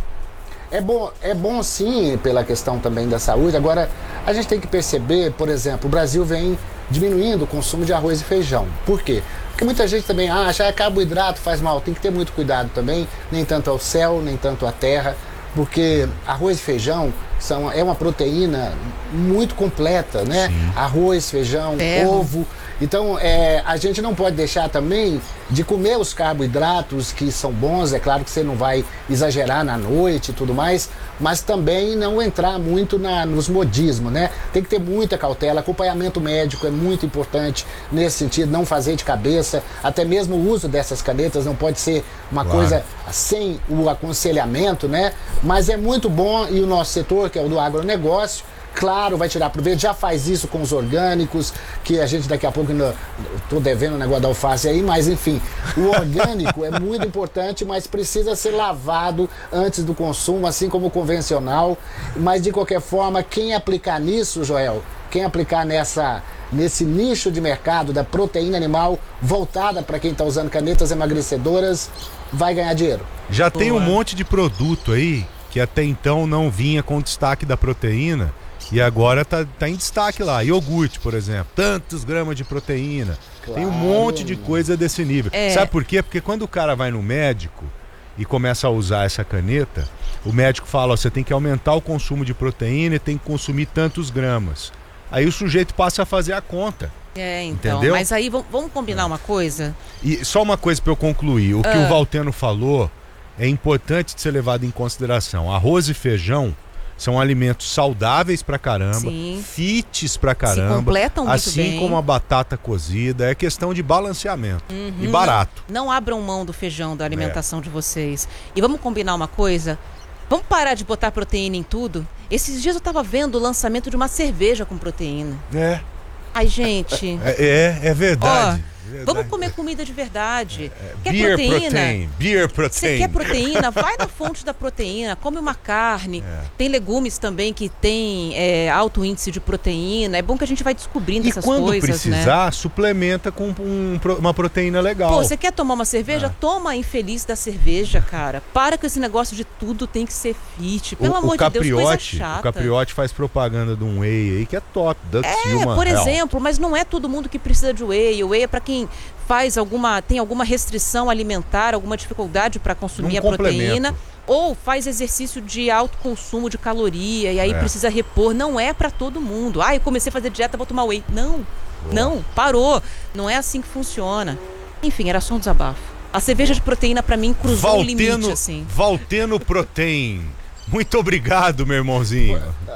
É bom sim, pela questão também da saúde. Agora, a gente tem que perceber, por exemplo, o Brasil vem diminuindo o consumo de arroz e feijão. Por quê? Porque muita gente também acha que carboidrato faz mal. Tem que ter muito cuidado também, nem tanto ao céu, nem tanto à terra, porque arroz e feijão é uma proteína muito completa, né? Sim. Arroz, feijão, ovo. Então, a gente não pode deixar também de comer os carboidratos que são bons. É claro que você não vai exagerar na noite e tudo mais, mas também não entrar muito nos modismos, né? Tem que ter muita cautela. Acompanhamento médico é muito importante nesse sentido, não fazer de cabeça. Até mesmo o uso dessas canetas não pode ser uma coisa sem o aconselhamento, né? Mas é muito bom, e o nosso setor, que é o do agronegócio, claro, vai tirar proveito, já faz isso com os orgânicos, que a gente daqui a pouco ainda tô devendo o negócio da alface aí, mas enfim, o orgânico é muito importante, mas precisa ser lavado antes do consumo, assim como o convencional. Mas de qualquer forma, quem aplicar nisso, Joel, quem aplicar nesse nicho de mercado da proteína animal voltada para quem está usando canetas emagrecedoras, vai ganhar dinheiro. Já tem um monte de produto aí que até então não vinha com destaque da proteína e agora tá em destaque lá. Iogurte, por exemplo, tantos gramas de proteína. Claro. Tem um monte de coisa desse nível. Sabe por quê? Porque quando o cara vai no médico e começa a usar essa caneta, o médico fala, você tem que aumentar o consumo de proteína e tem que consumir tantos gramas. Aí o sujeito passa a fazer a conta. Então, entendeu? Mas aí vamos combinar uma coisa? E só uma coisa para eu concluir. O que o Valteno falou é importante de ser levado em consideração. Arroz e feijão são alimentos saudáveis pra caramba, fits pra caramba, se completam muito assim bem. como a batata cozida. É questão de balanceamento e barato. Não abram mão do feijão, da alimentação de vocês. E vamos combinar uma coisa? Vamos parar de botar proteína em tudo? Esses dias eu tava vendo o lançamento de uma cerveja com proteína. Ai, gente. É verdade. Vamos comer comida de verdade. Quer Beer proteína? Beer protein. Você quer proteína? Vai na fonte da proteína, come uma carne. Tem legumes também que tem alto índice de proteína. É bom que a gente vai descobrindo essas coisas, né? E quando precisar, suplementa com uma proteína legal. Pô, você quer tomar uma cerveja? Toma a infeliz da cerveja, cara. Para com esse negócio de tudo tem que ser fit. Pelo amor de Deus, coisa chata. O Capriotti faz propaganda de um whey aí que é top. Por exemplo, mas não é todo mundo que precisa de whey. O whey é pra quem tem alguma restrição alimentar, alguma dificuldade para consumir a proteína, ou faz exercício de alto consumo de caloria e aí precisa repor. Não é para todo mundo. Eu comecei a fazer dieta, vou tomar whey. Não, parou. Não é assim que funciona. Enfim, era só um desabafo. A cerveja de proteína para mim cruzou o limite, assim. Valteno Protein. Muito obrigado, meu irmãozinho.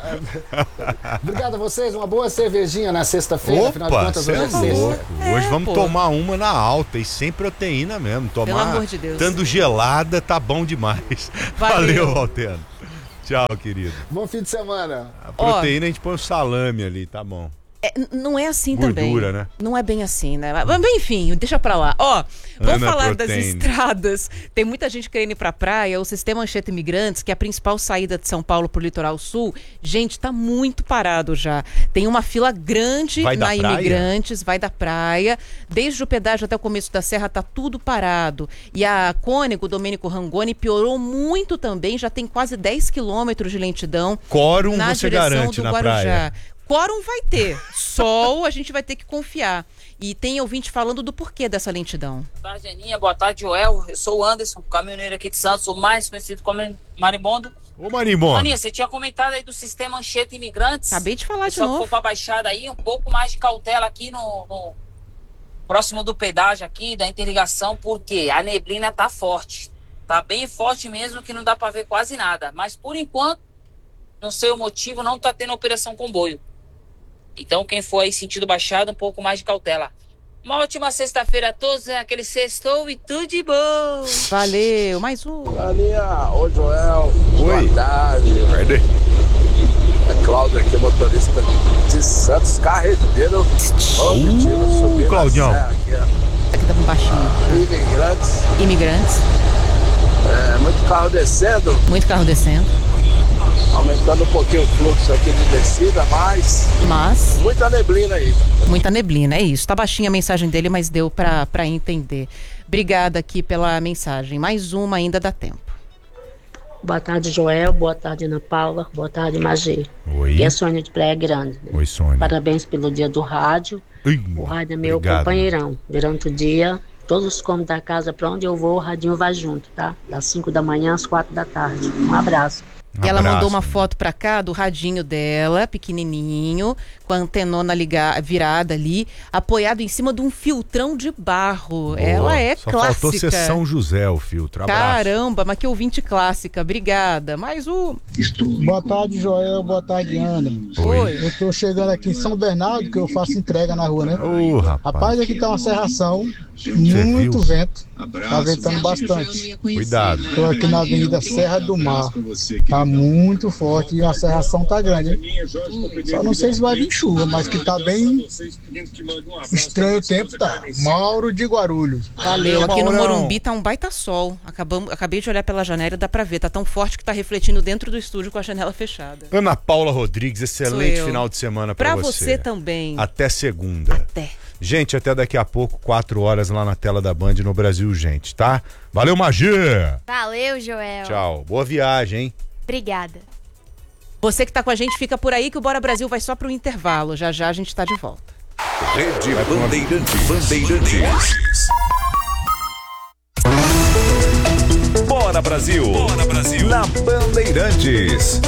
Obrigado a vocês, uma boa cervejinha na sexta-feira, afinal de contas, hoje é sexta. Hoje vamos tomar uma na alta e sem proteína mesmo. Tomar, pelo amor de Deus. Estando gelada, tá bom demais. Valeu, Valteno. Tchau, querido. Bom fim de semana. A proteína a gente põe o salame ali, tá bom. Não é assim Gordura, também. Né? Não é bem assim, né? Mas enfim, deixa pra lá. Vamos falar das estradas. Tem muita gente querendo ir pra praia. O Sistema Anchieta Imigrantes, que é a principal saída de São Paulo pro litoral sul, gente, tá muito parado já. Tem uma fila grande na Imigrantes, vai da praia. Desde o pedágio até o começo da serra tá tudo parado. E a Cônego, Domênico Rangoni, piorou muito também. Já tem quase 10 quilômetros de lentidão. Quórum você garante na praia? Quórum vai ter, sol a gente vai ter que confiar. E tem ouvinte falando do porquê dessa lentidão. Boa tarde, Aninha. Boa tarde, Joel. Eu sou o Anderson, caminhoneiro aqui de Santos, o mais conhecido como Marimbondo. Ô, Marimbondo. Aninha, você tinha comentado aí do Sistema Anchieta Imigrantes. Acabei de falar de novo. Só que for pra Baixada aí, um pouco mais de cautela aqui no próximo do pedágio aqui, da interligação, porque a neblina tá forte. Tá bem forte mesmo, que não dá pra ver quase nada. Mas, por enquanto, não sei o motivo, não tá tendo operação comboio. Então, quem for aí sentido Baixada, um pouco mais de cautela. Uma ótima sexta-feira a todos, aquele sextou e tudo de bom. Valeu, mais um. Aninha, ô Joel, oi. Boa tarde. É Cláudio aqui, motorista de Santos, carreteiro. Claudião. Aqui tá baixinho. Imigrantes. Muito carro descendo. Muito carro descendo. Aumentando um pouquinho o fluxo aqui de descida, mas muita neblina aí. Muita neblina, é isso. Tá baixinha a mensagem dele, mas deu pra entender. Obrigada aqui pela mensagem. Mais uma, ainda dá tempo. Boa tarde, Joel. Boa tarde, Ana Paula. Boa tarde, Magê. Oi. E a Sônia de Praia Grande. Oi, Sônia. Parabéns pelo dia do rádio. O rádio é meu companheirão. Durante o dia, todos os cômodos da casa, pra onde eu vou, o radinho vai junto, tá? Das 5 da manhã às 4 da tarde. Um abraço. E ela mandou uma foto pra cá do radinho dela, pequenininho, com a antenona virada ali, apoiado em cima de um filtrão de barro. Boa. Ela é só clássica. Faltou ser São José o filtro. Abraço. Caramba, mas que ouvinte clássica. Obrigada. Mais um. Boa tarde, Joel. Boa tarde, Ana. Oi. Eu tô chegando aqui em São Bernardo, que eu faço entrega na rua, né? Rapaz, aqui tá uma serração, muito vento. Tá ventando bastante. Cuidado. Tô aqui na Avenida Serra do Mar. Tá muito forte e a serração tá grande, hein? Só não sei se vai vir chuva, mas que tá bem estranho o tempo, tá. Mauro de Guarulhos. Valeu, aqui no Morumbi tá um baita sol. Acabei de olhar pela janela e dá pra ver, tá tão forte que tá refletindo dentro do estúdio com a janela fechada. Ana Paula Rodrigues, excelente final de semana pra você. Pra você também. Até segunda. Até. Gente, até daqui a pouco, 4 horas lá na tela da Band no Brasil, gente, tá? Valeu, Magê! Valeu, Joel. Tchau. Boa viagem, hein? Obrigada. Você que tá com a gente, fica por aí que o Bora Brasil vai só pro intervalo. Já já a gente tá de volta. Rede Bandeirantes. Bora Brasil. Bora Brasil. Na Bandeirantes.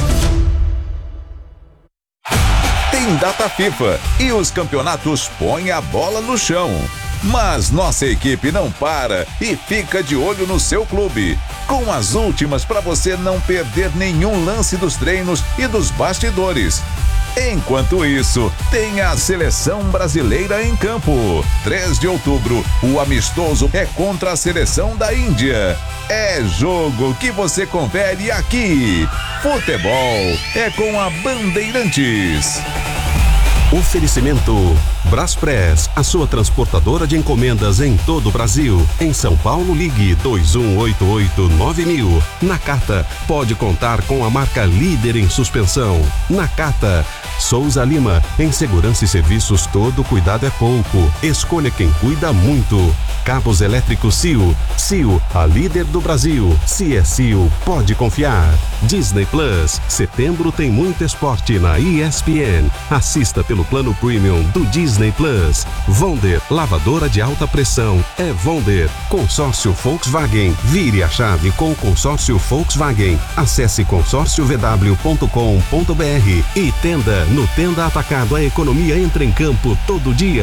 Tem data FIFA e os campeonatos põem a bola no chão. Mas nossa equipe não para e fica de olho no seu clube, com as últimas para você não perder nenhum lance dos treinos e dos bastidores. Enquanto isso, tem a Seleção Brasileira em campo. 3 de outubro, o amistoso é contra a Seleção da Índia. É jogo que você confere aqui. Futebol é com a Bandeirantes. Oferecimento Braspress, a sua transportadora de encomendas em todo o Brasil. Em São Paulo, ligue 2188-9000. Nakata, pode contar com a marca líder em suspensão. Nakata. Souza Lima, em segurança e serviços todo cuidado é pouco. Escolha quem cuida muito. Cabos elétricos Sil. Sil, a líder do Brasil. Se é Sil, pode confiar. Disney Plus, setembro tem muito esporte na ESPN. Assista pelo plano premium do Disney Plus. Vonder, lavadora de alta pressão. É Vonder. Consórcio Volkswagen. Vire a chave com o consórcio Volkswagen. Acesse consórciovw.com.br e Tenda. No Tenda Atacado, a economia entra em campo todo dia.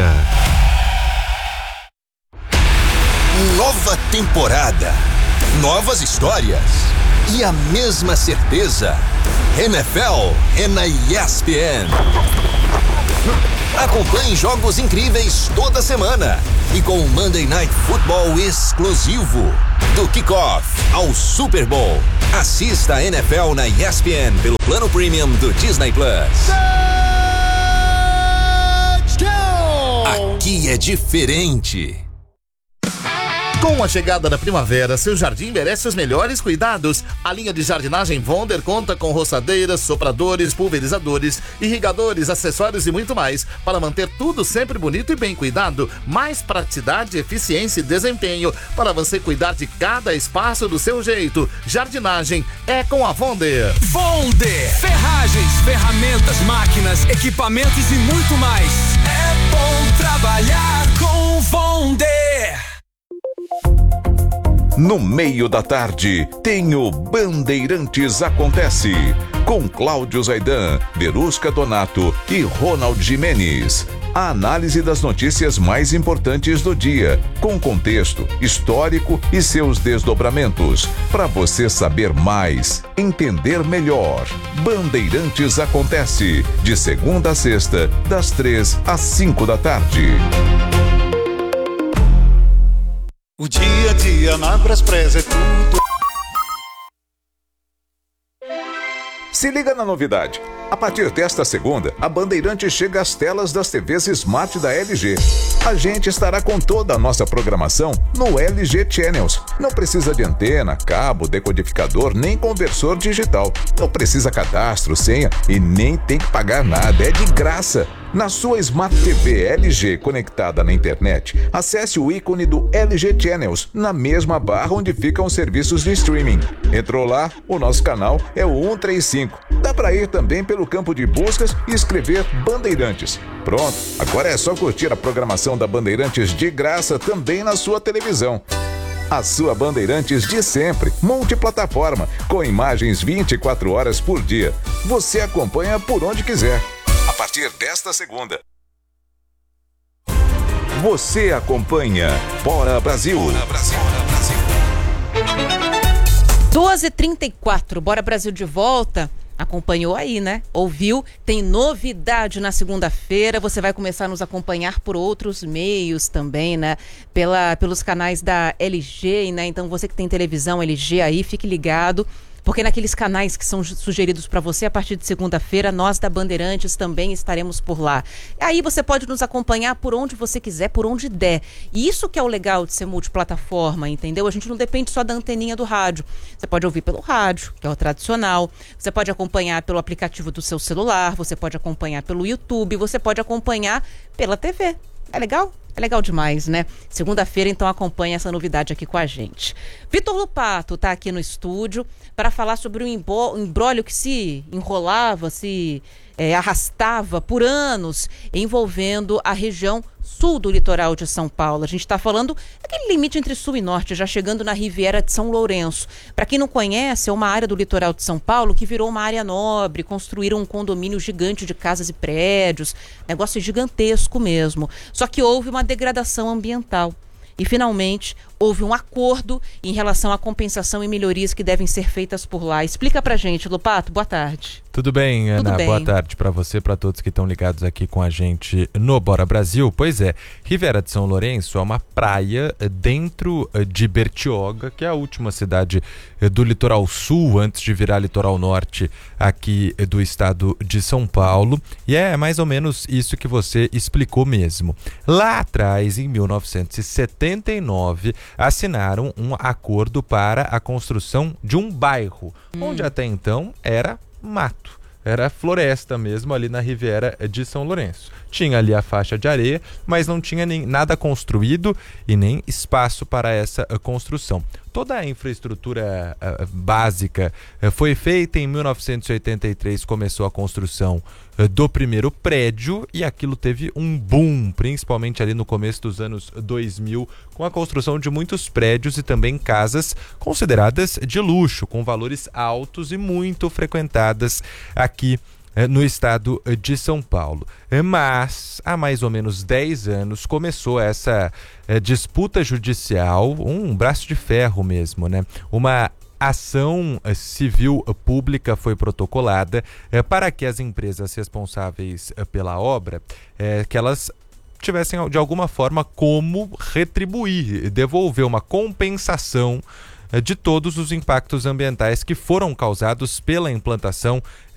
Nova temporada, novas histórias e a mesma certeza. NFL é na ESPN. Acompanhe jogos incríveis toda semana e com o Monday Night Football exclusivo. Do kickoff ao Super Bowl. Assista a NFL na ESPN pelo plano premium do Disney Plus. Aqui é diferente. Com a chegada da primavera, seu jardim merece os melhores cuidados. A linha de jardinagem Vonder conta com roçadeiras, sopradores, pulverizadores, irrigadores, acessórios e muito mais para manter tudo sempre bonito e bem cuidado. Mais praticidade, eficiência e desempenho para você cuidar de cada espaço do seu jeito. Jardinagem é com a Vonder. Vonder! Ferragens, ferramentas, máquinas, equipamentos e muito mais. É bom trabalhar com Vonder. No meio da tarde, tem o Bandeirantes Acontece, com Cláudio Zaidan, Verusca Donato e Ronald Gimenez. A análise das notícias mais importantes do dia, com contexto histórico e seus desdobramentos, para você saber mais, entender melhor. Bandeirantes Acontece, de segunda a sexta, das 3 às 5 da tarde. O dia a dia na Braspress é tudo. Se liga na novidade. A partir desta segunda, a Bandeirantes chega às telas das TVs Smart da LG. A gente estará com toda a nossa programação no LG Channels. Não precisa de antena, cabo, decodificador, nem conversor digital. Não precisa cadastro, senha e nem tem que pagar nada. É de graça. Na sua Smart TV LG conectada na internet, acesse o ícone do LG Channels na mesma barra onde ficam os serviços de streaming. Entrou lá, o nosso canal é o 135. Dá para ir também pelo campo de buscas e escrever Bandeirantes. Pronto, agora é só curtir a programação da Bandeirantes de graça também na sua televisão. A sua Bandeirantes de sempre, multiplataforma, com imagens 24 horas por dia. Você acompanha por onde quiser. A partir desta segunda. Você acompanha Bora Brasil. Bora Brasil. 12h34, Bora Brasil de volta. Acompanhou aí, né? Ouviu? Tem novidade na segunda-feira. Você vai começar a nos acompanhar por outros meios também, né? Pelos canais da LG, né? Então você que tem televisão LG aí, fique ligado. Porque naqueles canais que são sugeridos para você, a partir de segunda-feira, nós da Bandeirantes também estaremos por lá. Aí você pode nos acompanhar por onde você quiser, por onde der. E isso que é o legal de ser multiplataforma, entendeu? A gente não depende só da anteninha do rádio. Você pode ouvir pelo rádio, que é o tradicional. Você pode acompanhar pelo aplicativo do seu celular. Você pode acompanhar pelo YouTube. Você pode acompanhar pela TV. É legal? É legal demais, né? Segunda-feira, então, acompanha essa novidade aqui com a gente. Vitor Lupato está aqui no estúdio para falar sobre o imbróglio que se enrolava, se arrastava por anos envolvendo a região sul do litoral de São Paulo. A gente está falando daquele limite entre sul e norte, já chegando na Riviera de São Lourenço. Para quem não conhece, é uma área do litoral de São Paulo que virou uma área nobre, construíram um condomínio gigante de casas e prédios, negócio gigantesco mesmo. Só que houve uma degradação ambiental. E, finalmente, houve um acordo em relação à compensação e melhorias que devem ser feitas por lá. Explica pra gente, Lopato, boa tarde. Tudo bem, Ana? Tudo bem. Boa tarde para você, para todos que estão ligados aqui com a gente no Bora Brasil. Pois é, Riviera de São Lourenço é uma praia dentro de Bertioga, que é a última cidade do litoral sul, antes de virar litoral norte aqui do estado de São Paulo. E é mais ou menos isso que você explicou mesmo. Lá atrás, em 1979, assinaram um acordo para a construção de um bairro, onde até então era mato, era floresta mesmo ali na Riviera de São Lourenço. Tinha ali a faixa de areia, mas não tinha nem nada construído e nem espaço para essa construção. Toda a infraestrutura básica foi feita. Em 1983 começou a construção do primeiro prédio e aquilo teve um boom, principalmente ali no começo dos anos 2000, com a construção de muitos prédios e também casas consideradas de luxo, com valores altos e muito frequentadas aqui no estado de São Paulo. Mas há mais ou menos 10 anos começou essa disputa judicial, um braço de ferro mesmo, né? Uma ação civil pública foi protocolada para que as empresas responsáveis pela obra, que elas tivessem de alguma forma como retribuir, devolver uma compensação de todos os impactos ambientais que foram causados pela implantação